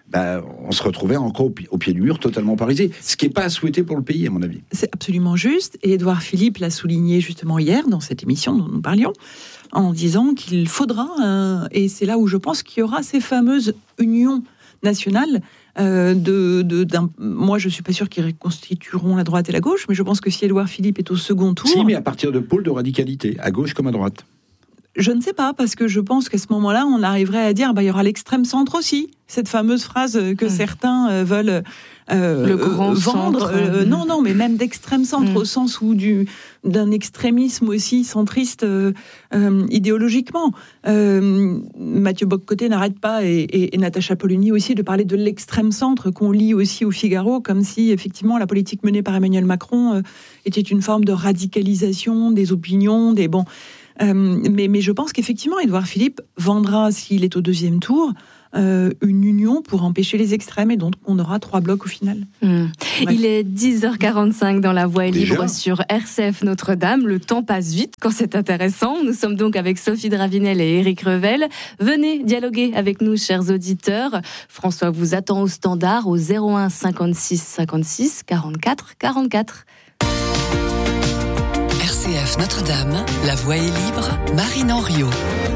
bah, on se retrouvait encore au, pi- au pied du mur, totalement paralysé. Ce qui n'est pas à souhaiter pour le pays, à mon avis. C'est absolument juste. Et Édouard Philippe l'a souligné justement hier dans cette émission dont nous parlions, en disant qu'il faudra, un, et c'est là où je pense qu'il y aura ces fameuses unions nationales. Euh, de, de, d'un, moi, je ne suis pas sûr qu'ils reconstitueront la droite et la gauche, mais je pense que si Édouard Philippe est au second tour... Si, mais à partir de pôles de radicalité, à gauche comme à droite. Je ne sais pas, parce que je pense qu'à ce moment-là, on arriverait à dire, bah, il y aura l'extrême centre aussi. Cette fameuse phrase que mmh. certains euh, veulent euh, le grand euh, vendre. centre. Euh, mmh. Non, non, mais même d'extrême centre, mmh. au sens où du, d'un extrémisme aussi centriste euh, euh, idéologiquement. Euh, Mathieu Bock-Côté n'arrête pas, et, et, et Natacha Polony aussi, de parler de l'extrême centre, qu'on lit aussi au Figaro, comme si, effectivement, la politique menée par Emmanuel Macron euh, était une forme de radicalisation des opinions, des... Bon, Euh, mais, mais je pense qu'effectivement, Édouard Philippe vendra, s'il est au deuxième tour, euh, une union pour empêcher les extrêmes, et donc on aura trois blocs au final. Mmh. Il est dix heures quarante-cinq dans La Voix est Déjà libre sur R C F Notre-Dame. Le temps passe vite quand c'est intéressant. Nous sommes donc avec Sophie Dravinel et Éric Revel. Venez dialoguer avec nous, chers auditeurs. François vous attend au standard au zéro un cinquante-six cinquante-six quarante-quatre quarante-quatre. R C F Notre-Dame, La Voix est libre, Marine Henriot.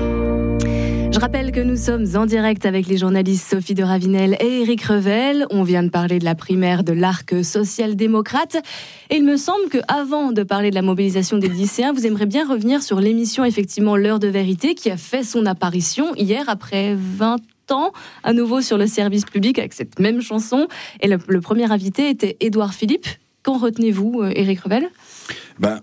Je rappelle que nous sommes en direct avec les journalistes Sophie de Ravinel et Éric Revel. On vient de parler de la primaire de l'arc social-démocrate. Et il me semble qu'avant de parler de la mobilisation des lycéens, vous aimeriez bien revenir sur l'émission, effectivement, L'heure de vérité, qui a fait son apparition hier après vingt ans, à nouveau sur le service public avec cette même chanson. Et le, le premier invité était Édouard Philippe. Qu'en retenez-vous, Éric Revel ? Ben,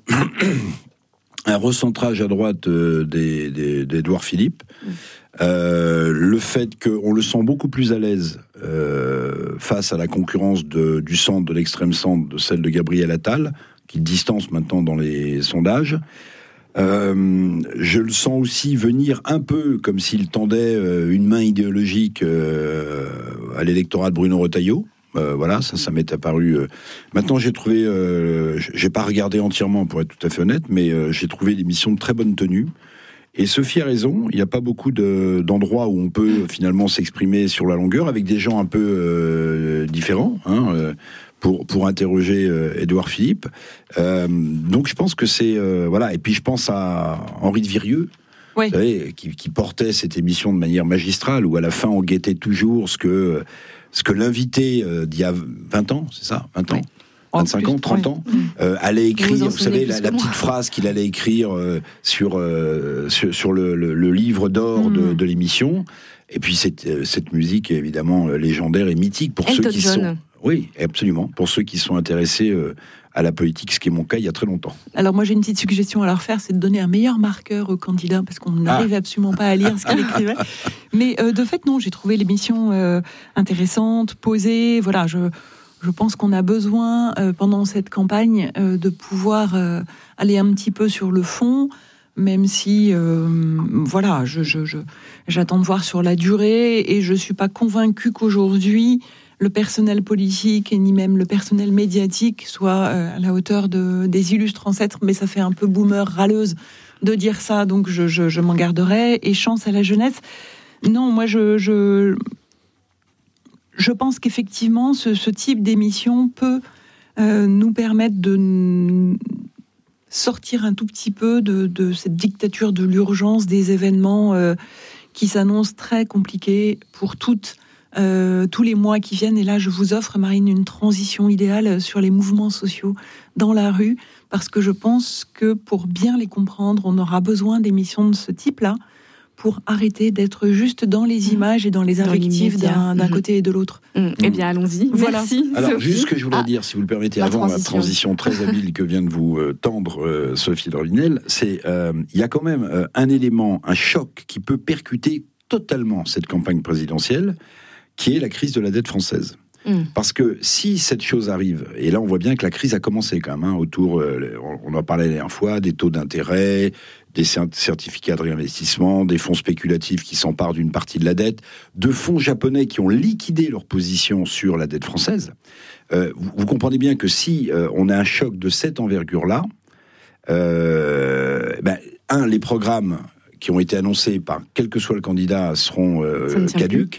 un recentrage à droite euh, des, des, d'Édouard Philippe. Mmh. Euh, le fait qu'on le sent beaucoup plus à l'aise euh, face à la concurrence de, du centre, de l'extrême centre, de celle de Gabriel Attal, qui distance maintenant dans les sondages. Euh, je le sens aussi venir un peu comme s'il tendait euh, une main idéologique euh, à l'électorat de Bruno Retailleau. Euh, voilà, ça, ça m'est apparu. Euh... Maintenant, j'ai trouvé, euh, j'ai pas regardé entièrement pour être tout à fait honnête, mais euh, j'ai trouvé l'émission de très bonne tenue. Et Sophie a raison, il n'y a pas beaucoup de, d'endroits où on peut finalement s'exprimer sur la longueur avec des gens un peu euh, différents, hein, euh, pour pour interroger euh, Édouard Philippe. Euh, donc, je pense que c'est euh, voilà. Et puis, je pense à Henri de Virieux. Oui. Vous savez, qui, qui portait cette émission de manière magistrale, où à la fin on guettait toujours ce que ce que l'invité euh, d'il y a vingt ans, c'est ça, vingt ans, oui. vingt-cinq ans, trente ans, euh, allait écrire, vous, vous savez, la, la petite phrase qu'il allait écrire euh, sur, euh, sur sur le, le, le livre d'or mmh. de, de l'émission. Et puis cette cette musique est évidemment légendaire et mythique pour Elton ceux qui John. sont, oui, absolument, pour ceux qui sont intéressés euh, à la politique, ce qui est mon cas il y a très longtemps. Alors moi j'ai une petite suggestion à leur faire, c'est de donner un meilleur marqueur au candidat, parce qu'on n'arrive ah. absolument pas à lire ce qu'il écrivait. Mais euh, de fait non, j'ai trouvé l'émission euh, intéressante, posée. Voilà, je je pense qu'on a besoin euh, pendant cette campagne euh, de pouvoir euh, aller un petit peu sur le fond, même si euh, voilà, je, je, je j'attends de voir sur la durée, et je suis pas convaincue qu'aujourd'hui le personnel politique et ni même le personnel médiatique soit euh, à la hauteur de, des illustres ancêtres, mais ça fait un peu boomer râleuse de dire ça, donc je, je, je m'en garderai. Et chance à la jeunesse. Non, moi je, je, je pense qu'effectivement ce, ce type d'émission peut euh, nous permettre de sortir un tout petit peu de, de cette dictature de l'urgence des événements euh, qui s'annoncent très compliqués pour toutes. Euh, tous les mois qui viennent. Et là, je vous offre, Marine, une transition idéale sur les mouvements sociaux dans la rue, parce que je pense que pour bien les comprendre, on aura besoin d'émissions de ce type-là pour arrêter d'être juste dans les images et dans les invectives d'un, d'un côté et de l'autre. Mmh. Eh bien, allons-y. Voilà. Merci. Alors, Sophie. juste ce que je voulais ah, dire, si vous le permettez, la avant transition. la transition très habile que vient de vous euh, tendre euh, Sophie Dravinel, c'est euh, il y a quand même euh, un élément, un choc qui peut percuter totalement cette campagne présidentielle, qui est la crise de la dette française. Mmh. Parce que si cette chose arrive, et là on voit bien que la crise a commencé quand même, hein, autour, euh, on en parlait la dernière fois, des taux d'intérêt, des certificats de réinvestissement, des fonds spéculatifs qui s'emparent d'une partie de la dette, de fonds japonais qui ont liquidé leur position sur la dette française. Euh, vous, vous comprenez bien que si euh, on a un choc de cette envergure-là, euh, ben, un, les programmes qui ont été annoncés par quel que soit le candidat seront euh, caduques.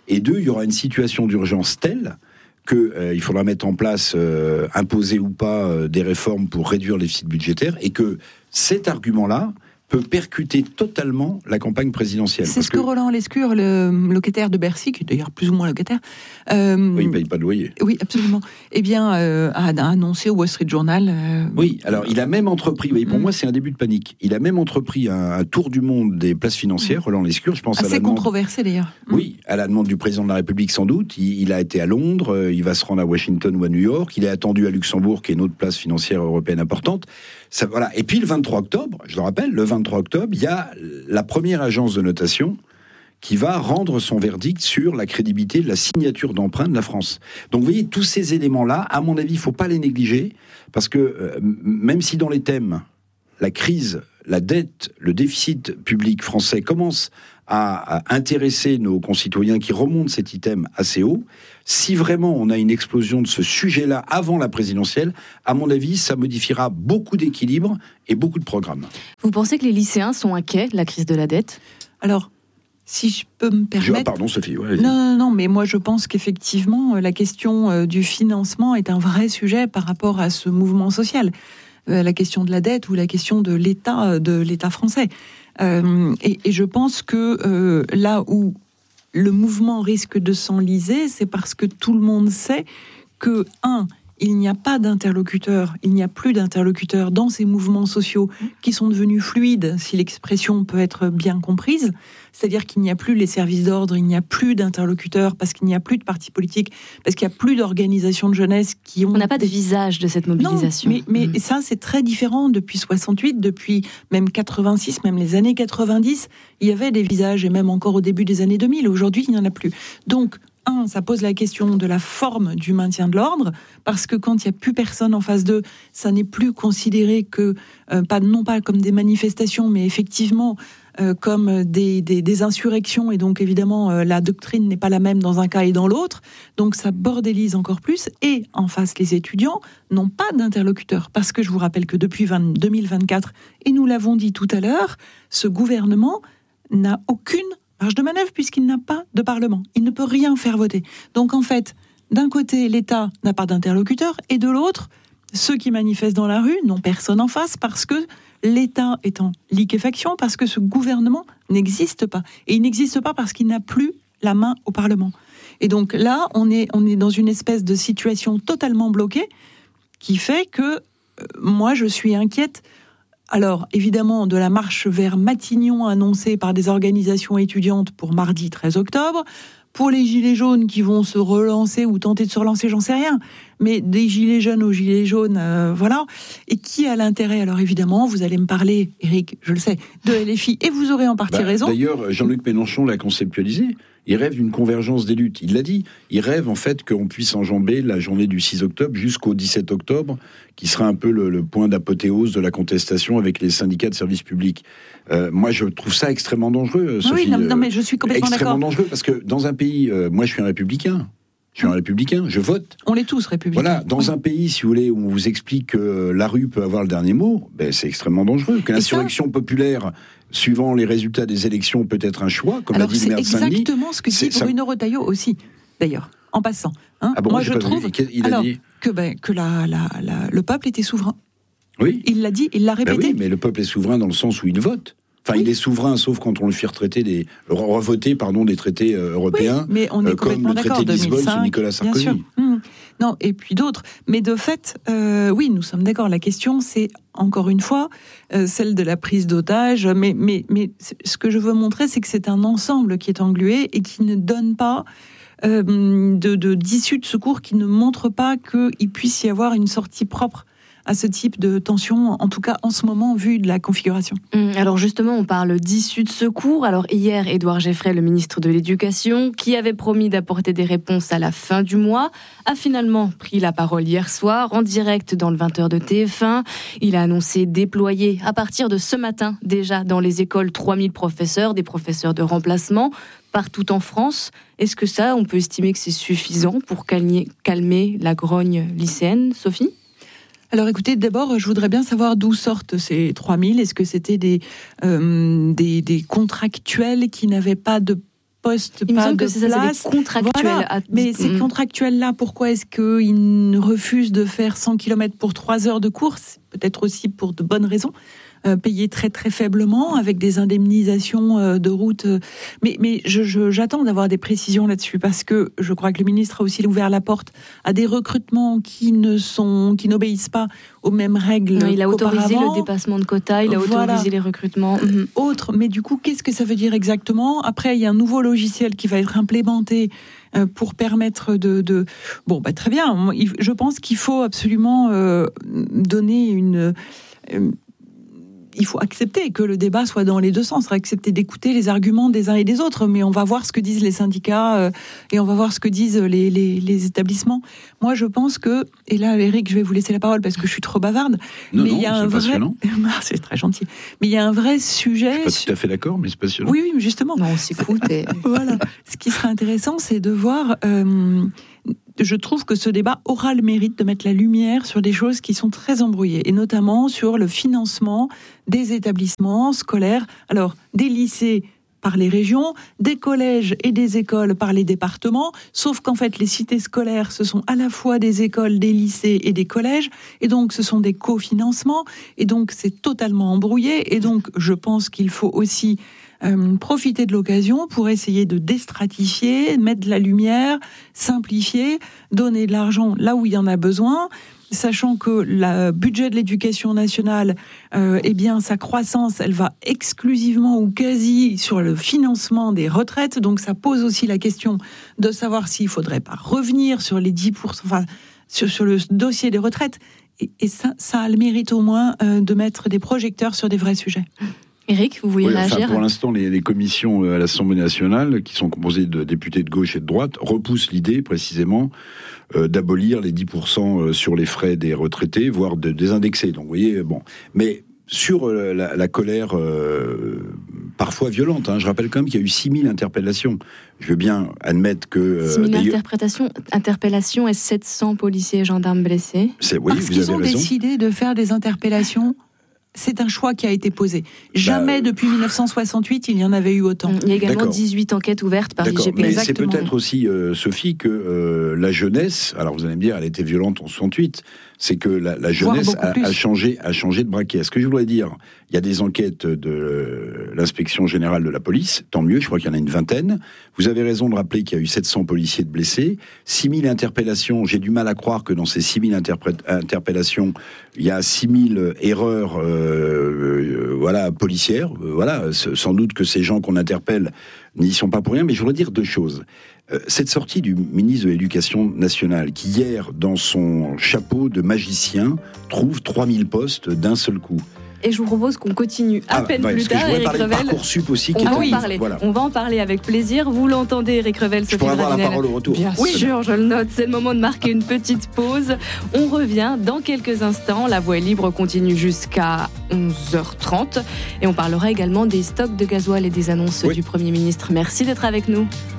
Et deux, il y aura une situation d'urgence telle qu'il euh, faudra mettre en place, euh, imposer ou pas, euh, des réformes pour réduire le déficit budgétaire, et que cet argument-là peut percuter totalement la campagne présidentielle. C'est ce que, que Roland Lescure, le locataire de Bercy, qui est d'ailleurs plus ou moins locataire... Euh, oui, il ne paye pas de loyer. Oui, absolument. Eh bien, euh, a annoncé au Wall Street Journal... Euh, oui, alors il a même entrepris, oui, pour mm. moi c'est un début de panique, il a même entrepris un, un tour du monde des places financières, mm. Roland Lescure, je pense assez à la demande... controversé d'ailleurs. Mm. Oui, à la demande du président de la République sans doute, il, il a été à Londres, euh, il va se rendre à Washington ou à New York, il est attendu à Luxembourg, qui est une autre place financière européenne importante. Ça, voilà. Et puis le vingt-trois octobre, je le rappelle, le vingt-trois octobre, il y a la première agence de notation qui va rendre son verdict sur la crédibilité de la signature d'emprunt de la France. Donc vous voyez, tous ces éléments-là, à mon avis, il ne faut pas les négliger, parce que euh, même si dans les thèmes, la crise, la dette, le déficit public français commence à, à intéresser nos concitoyens qui remontent cet item assez haut, si vraiment on a une explosion de ce sujet-là avant la présidentielle, à mon avis, ça modifiera beaucoup d'équilibre et beaucoup de programmes. Vous pensez que les lycéens sont inquiets de la crise de la dette ? Alors, si je peux me permettre... Je... Pardon, Sophie. Ouais, non, non, non, mais moi je pense qu'effectivement, la question du financement est un vrai sujet par rapport à ce mouvement social. La question de la dette ou la question de l'État, de l'État français. Euh, et, et je pense que euh, là où le mouvement risque de s'enliser, c'est parce que tout le monde sait que, un, il n'y a pas d'interlocuteur, il n'y a plus d'interlocuteur dans ces mouvements sociaux qui sont devenus fluides, si l'expression peut être bien comprise. C'est-à-dire qu'il n'y a plus les services d'ordre, il n'y a plus d'interlocuteurs, parce qu'il n'y a plus de partis politiques, parce qu'il n'y a plus d'organisations de jeunesse qui ont... On n'a pas de visage de cette mobilisation. Non, mais, mais mmh. ça, c'est très différent depuis soixante-huit, depuis même quatre-vingt-six, même les années quatre-vingt-dix, il y avait des visages, et même encore au début des années deux mille. Aujourd'hui, il n'y en a plus. Donc, un, ça pose la question de la forme du maintien de l'ordre, parce que quand il n'y a plus personne en face d'eux, ça n'est plus considéré que, euh, pas, non pas comme des manifestations, mais effectivement... Euh, comme des, des, des insurrections, et donc évidemment euh, la doctrine n'est pas la même dans un cas et dans l'autre, donc ça bordélise encore plus, et en face les étudiants n'ont pas d'interlocuteur, parce que je vous rappelle que depuis deux mille vingt-quatre, et nous l'avons dit tout à l'heure, ce gouvernement n'a aucune marge de manœuvre puisqu'il n'a pas de parlement, il ne peut rien faire voter. Donc en fait, d'un côté l'État n'a pas d'interlocuteur, et de l'autre, ceux qui manifestent dans la rue n'ont personne en face, parce que l'État est en liquéfaction, parce que ce gouvernement n'existe pas. Et il n'existe pas parce qu'il n'a plus la main au Parlement. Et donc là, on est, on est dans une espèce de situation totalement bloquée qui fait que euh, moi, je suis inquiète. Alors, évidemment, de la marche vers Matignon annoncée par des organisations étudiantes pour mardi treize octobre, pour les gilets jaunes qui vont se relancer ou tenter de se relancer, j'en sais rien. Mais des gilets jaunes aux gilets jaunes, euh, voilà. Et qui a l'intérêt ? Alors évidemment, vous allez me parler, Éric, je le sais, de L F I, et vous aurez en partie bah, raison. D'ailleurs, Jean-Luc Mélenchon l'a conceptualisé. Il rêve d'une convergence des luttes. Il l'a dit. Il rêve en fait qu'on puisse enjamber la journée du six octobre jusqu'au dix-sept octobre, qui sera un peu le, le point d'apothéose de la contestation avec les syndicats de services publics. Euh, moi, je trouve ça extrêmement dangereux, Sophie. Oui, non, non, mais je suis complètement extrêmement d'accord. dangereux, parce que dans un pays, euh, moi je suis un républicain. Je suis un républicain, je vote. On est tous républicains. Voilà, dans oui. un pays, si vous voulez, où on vous explique que la rue peut avoir le dernier mot, ben, c'est extrêmement dangereux. Que l'insurrection ça... populaire, suivant les résultats des élections, peut être un choix, comme Alors, l'a dit le maire de Saint-Denis. C'est exactement ce que dit Bruno ça... Retailleau aussi, d'ailleurs, en passant. Hein. Ah bon, moi, je trouve il a alors, dit... que, ben, que la, la, la, le peuple était souverain. Oui. Il l'a dit, il l'a répété. Ben oui, mais le peuple est souverain dans le sens où il vote. Enfin, oui. il est souverain, sauf quand on le fait retraiter des, revoter pardon, des traités euh, européens, oui, mais on est euh, comme le traité de Lisbonne sous Nicolas Sarkozy. Mmh. Non, et puis d'autres. Mais de fait, euh, oui, nous sommes d'accord. La question, c'est encore une fois euh, celle de la prise d'otage. Mais, mais, mais ce que je veux montrer, c'est que c'est un ensemble qui est englué et qui ne donne pas euh, de, de, d'issue de secours, qui ne montre pas qu'il puisse y avoir une sortie propre à ce type de tension, en tout cas en ce moment, vu de la configuration. Alors justement, on parle d'issue de secours. Alors hier, Édouard Geffray, le ministre de l'Éducation, qui avait promis d'apporter des réponses à la fin du mois, a finalement pris la parole hier soir, en direct dans le vingt heures de T F un. Il a annoncé déployer, à partir de ce matin, déjà dans les écoles, trois mille professeurs, des professeurs de remplacement, partout en France. Est-ce que ça, on peut estimer que c'est suffisant pour calmer, calmer la grogne lycéenne, Sophie ? Alors écoutez, d'abord, je voudrais bien savoir d'où sortent ces trois mille. Est-ce que c'était des, euh, des, des contractuels qui n'avaient pas de poste, Il me pas semble de que c'est ça, place. c'est des contractuels. Voilà. à- Mais ces Mm. contractuels-là, pourquoi est-ce qu'ils refusent de faire cent kilomètres pour trois heures de course? Peut-être aussi pour de bonnes raisons. Euh, payés très très faiblement, avec des indemnisations euh, de route. euh. Mais, mais je, je, j'attends d'avoir des précisions là-dessus, parce que je crois que le ministre a aussi ouvert la porte à des recrutements qui ne sont, qui n'obéissent pas aux mêmes règles. Non, il a autorisé qu'auparavant. le dépassement de quotas, il a Voilà. autorisé les recrutements. Mhm. Autre, mais du coup, qu'est-ce que ça veut dire exactement? Après, il y a un nouveau logiciel qui va être implémenté euh, pour permettre de, de... Bon, bah, très bien. Moi, il- Je pense qu'il faut absolument euh, donner une... euh, il faut accepter que le débat soit dans les deux sens, accepter d'écouter les arguments des uns et des autres, mais on va voir ce que disent les syndicats euh, et on va voir ce que disent les, les, les établissements. Moi, je pense que, et là, Eric, je vais vous laisser la parole parce que je suis trop bavarde, Non, mais non, il y a c'est un vrai... passionnant. Ah, c'est très gentil. Mais il y a un vrai sujet... Pas tout à fait d'accord, mais c'est passionnant. Oui, oui, justement. Non, on s'écoute. Et... Voilà. Ce qui serait intéressant, c'est de voir. euh, je trouve que ce débat aura le mérite de mettre la lumière sur des choses qui sont très embrouillées, et notamment sur le financement des établissements scolaires. Alors, des lycées par les régions, des collèges et des écoles par les départements, sauf qu'en fait, les cités scolaires, ce sont à la fois des écoles, des lycées et des collèges, et donc ce sont des cofinancements, et donc c'est totalement embrouillé, et donc je pense qu'il faut aussi Euh, profiter de l'occasion pour essayer de déstratifier, mettre de la lumière, simplifier, donner de l'argent là où il y en a besoin, sachant que le budget de l'éducation nationale, euh, eh bien, sa croissance, elle va exclusivement ou quasi sur le financement des retraites, donc ça pose aussi la question de savoir s'il faudrait pas revenir sur les dix pour cent, enfin, sur, sur le dossier des retraites, et, et ça, ça a le mérite au moins euh, de mettre des projecteurs sur des vrais sujets. Eric, vous voulez Oui, enfin, réagir? pour l'instant, les, les commissions euh, à l'Assemblée nationale, qui sont composées de députés de gauche et de droite, repoussent l'idée précisément euh, d'abolir les dix pour cent sur les frais des retraités, voire de désindexer. Donc, vous voyez, bon. Mais sur euh, la, la colère euh, parfois violente, hein, je rappelle quand même qu'il y a eu six mille interpellations. Je veux bien admettre que... Euh, six mille d'ailleurs- interprétations, interpellations et sept cents policiers et gendarmes blessés. c'est, oui, Parce vous qu'ils avez ont raison. décidé de faire des interpellations. C'est un choix qui a été posé. Jamais Bah, depuis mille neuf cent soixante-huit, il y en avait eu autant. Il y a également D'accord. dix-huit enquêtes ouvertes par D'accord, l'I G P. mais c'est Exactement. peut-être aussi, euh, Sophie, que euh, la jeunesse, alors vous allez me dire, elle était violente en soixante-huit, c'est que la, la Voire jeunesse beaucoup a, plus. a changé, a changé de braquet. Ce que je voudrais dire, il y a des enquêtes de euh, l'inspection générale de la police, tant mieux, je crois qu'il y en a une vingtaine. Vous avez raison de rappeler qu'il y a eu sept cents policiers de blessés, six mille interpellations. J'ai du mal à croire que dans ces six mille interpré- interpellations, il y a six mille erreurs, euh, euh, voilà, policières. Euh, voilà, c'est- sans doute que ces gens qu'on interpelle n'y sont pas pour rien. Mais je voudrais dire deux choses. Euh, cette sortie du ministre de l'Éducation nationale, qui hier, dans son chapeau de magicien, trouve trois mille postes d'un seul coup. Et je vous propose qu'on continue à Ah, peine ouais, plus parce que je tard, voudrais Eric parler de Revel. Parcoursup aussi, On qui va est en un- parler. Voilà. On va en parler avec plaisir. Vous l'entendez, Eric Revel, Je Sophie pourrais avoir la Dravinel. parole au retour. Bien Oui. sûr, je le note. C'est le moment de marquer une petite pause. On revient dans quelques instants. La Voix est libre continue jusqu'à onze heures trente. Et on parlera également des stocks de gasoil et des annonces Oui. du Premier ministre. Merci d'être avec nous.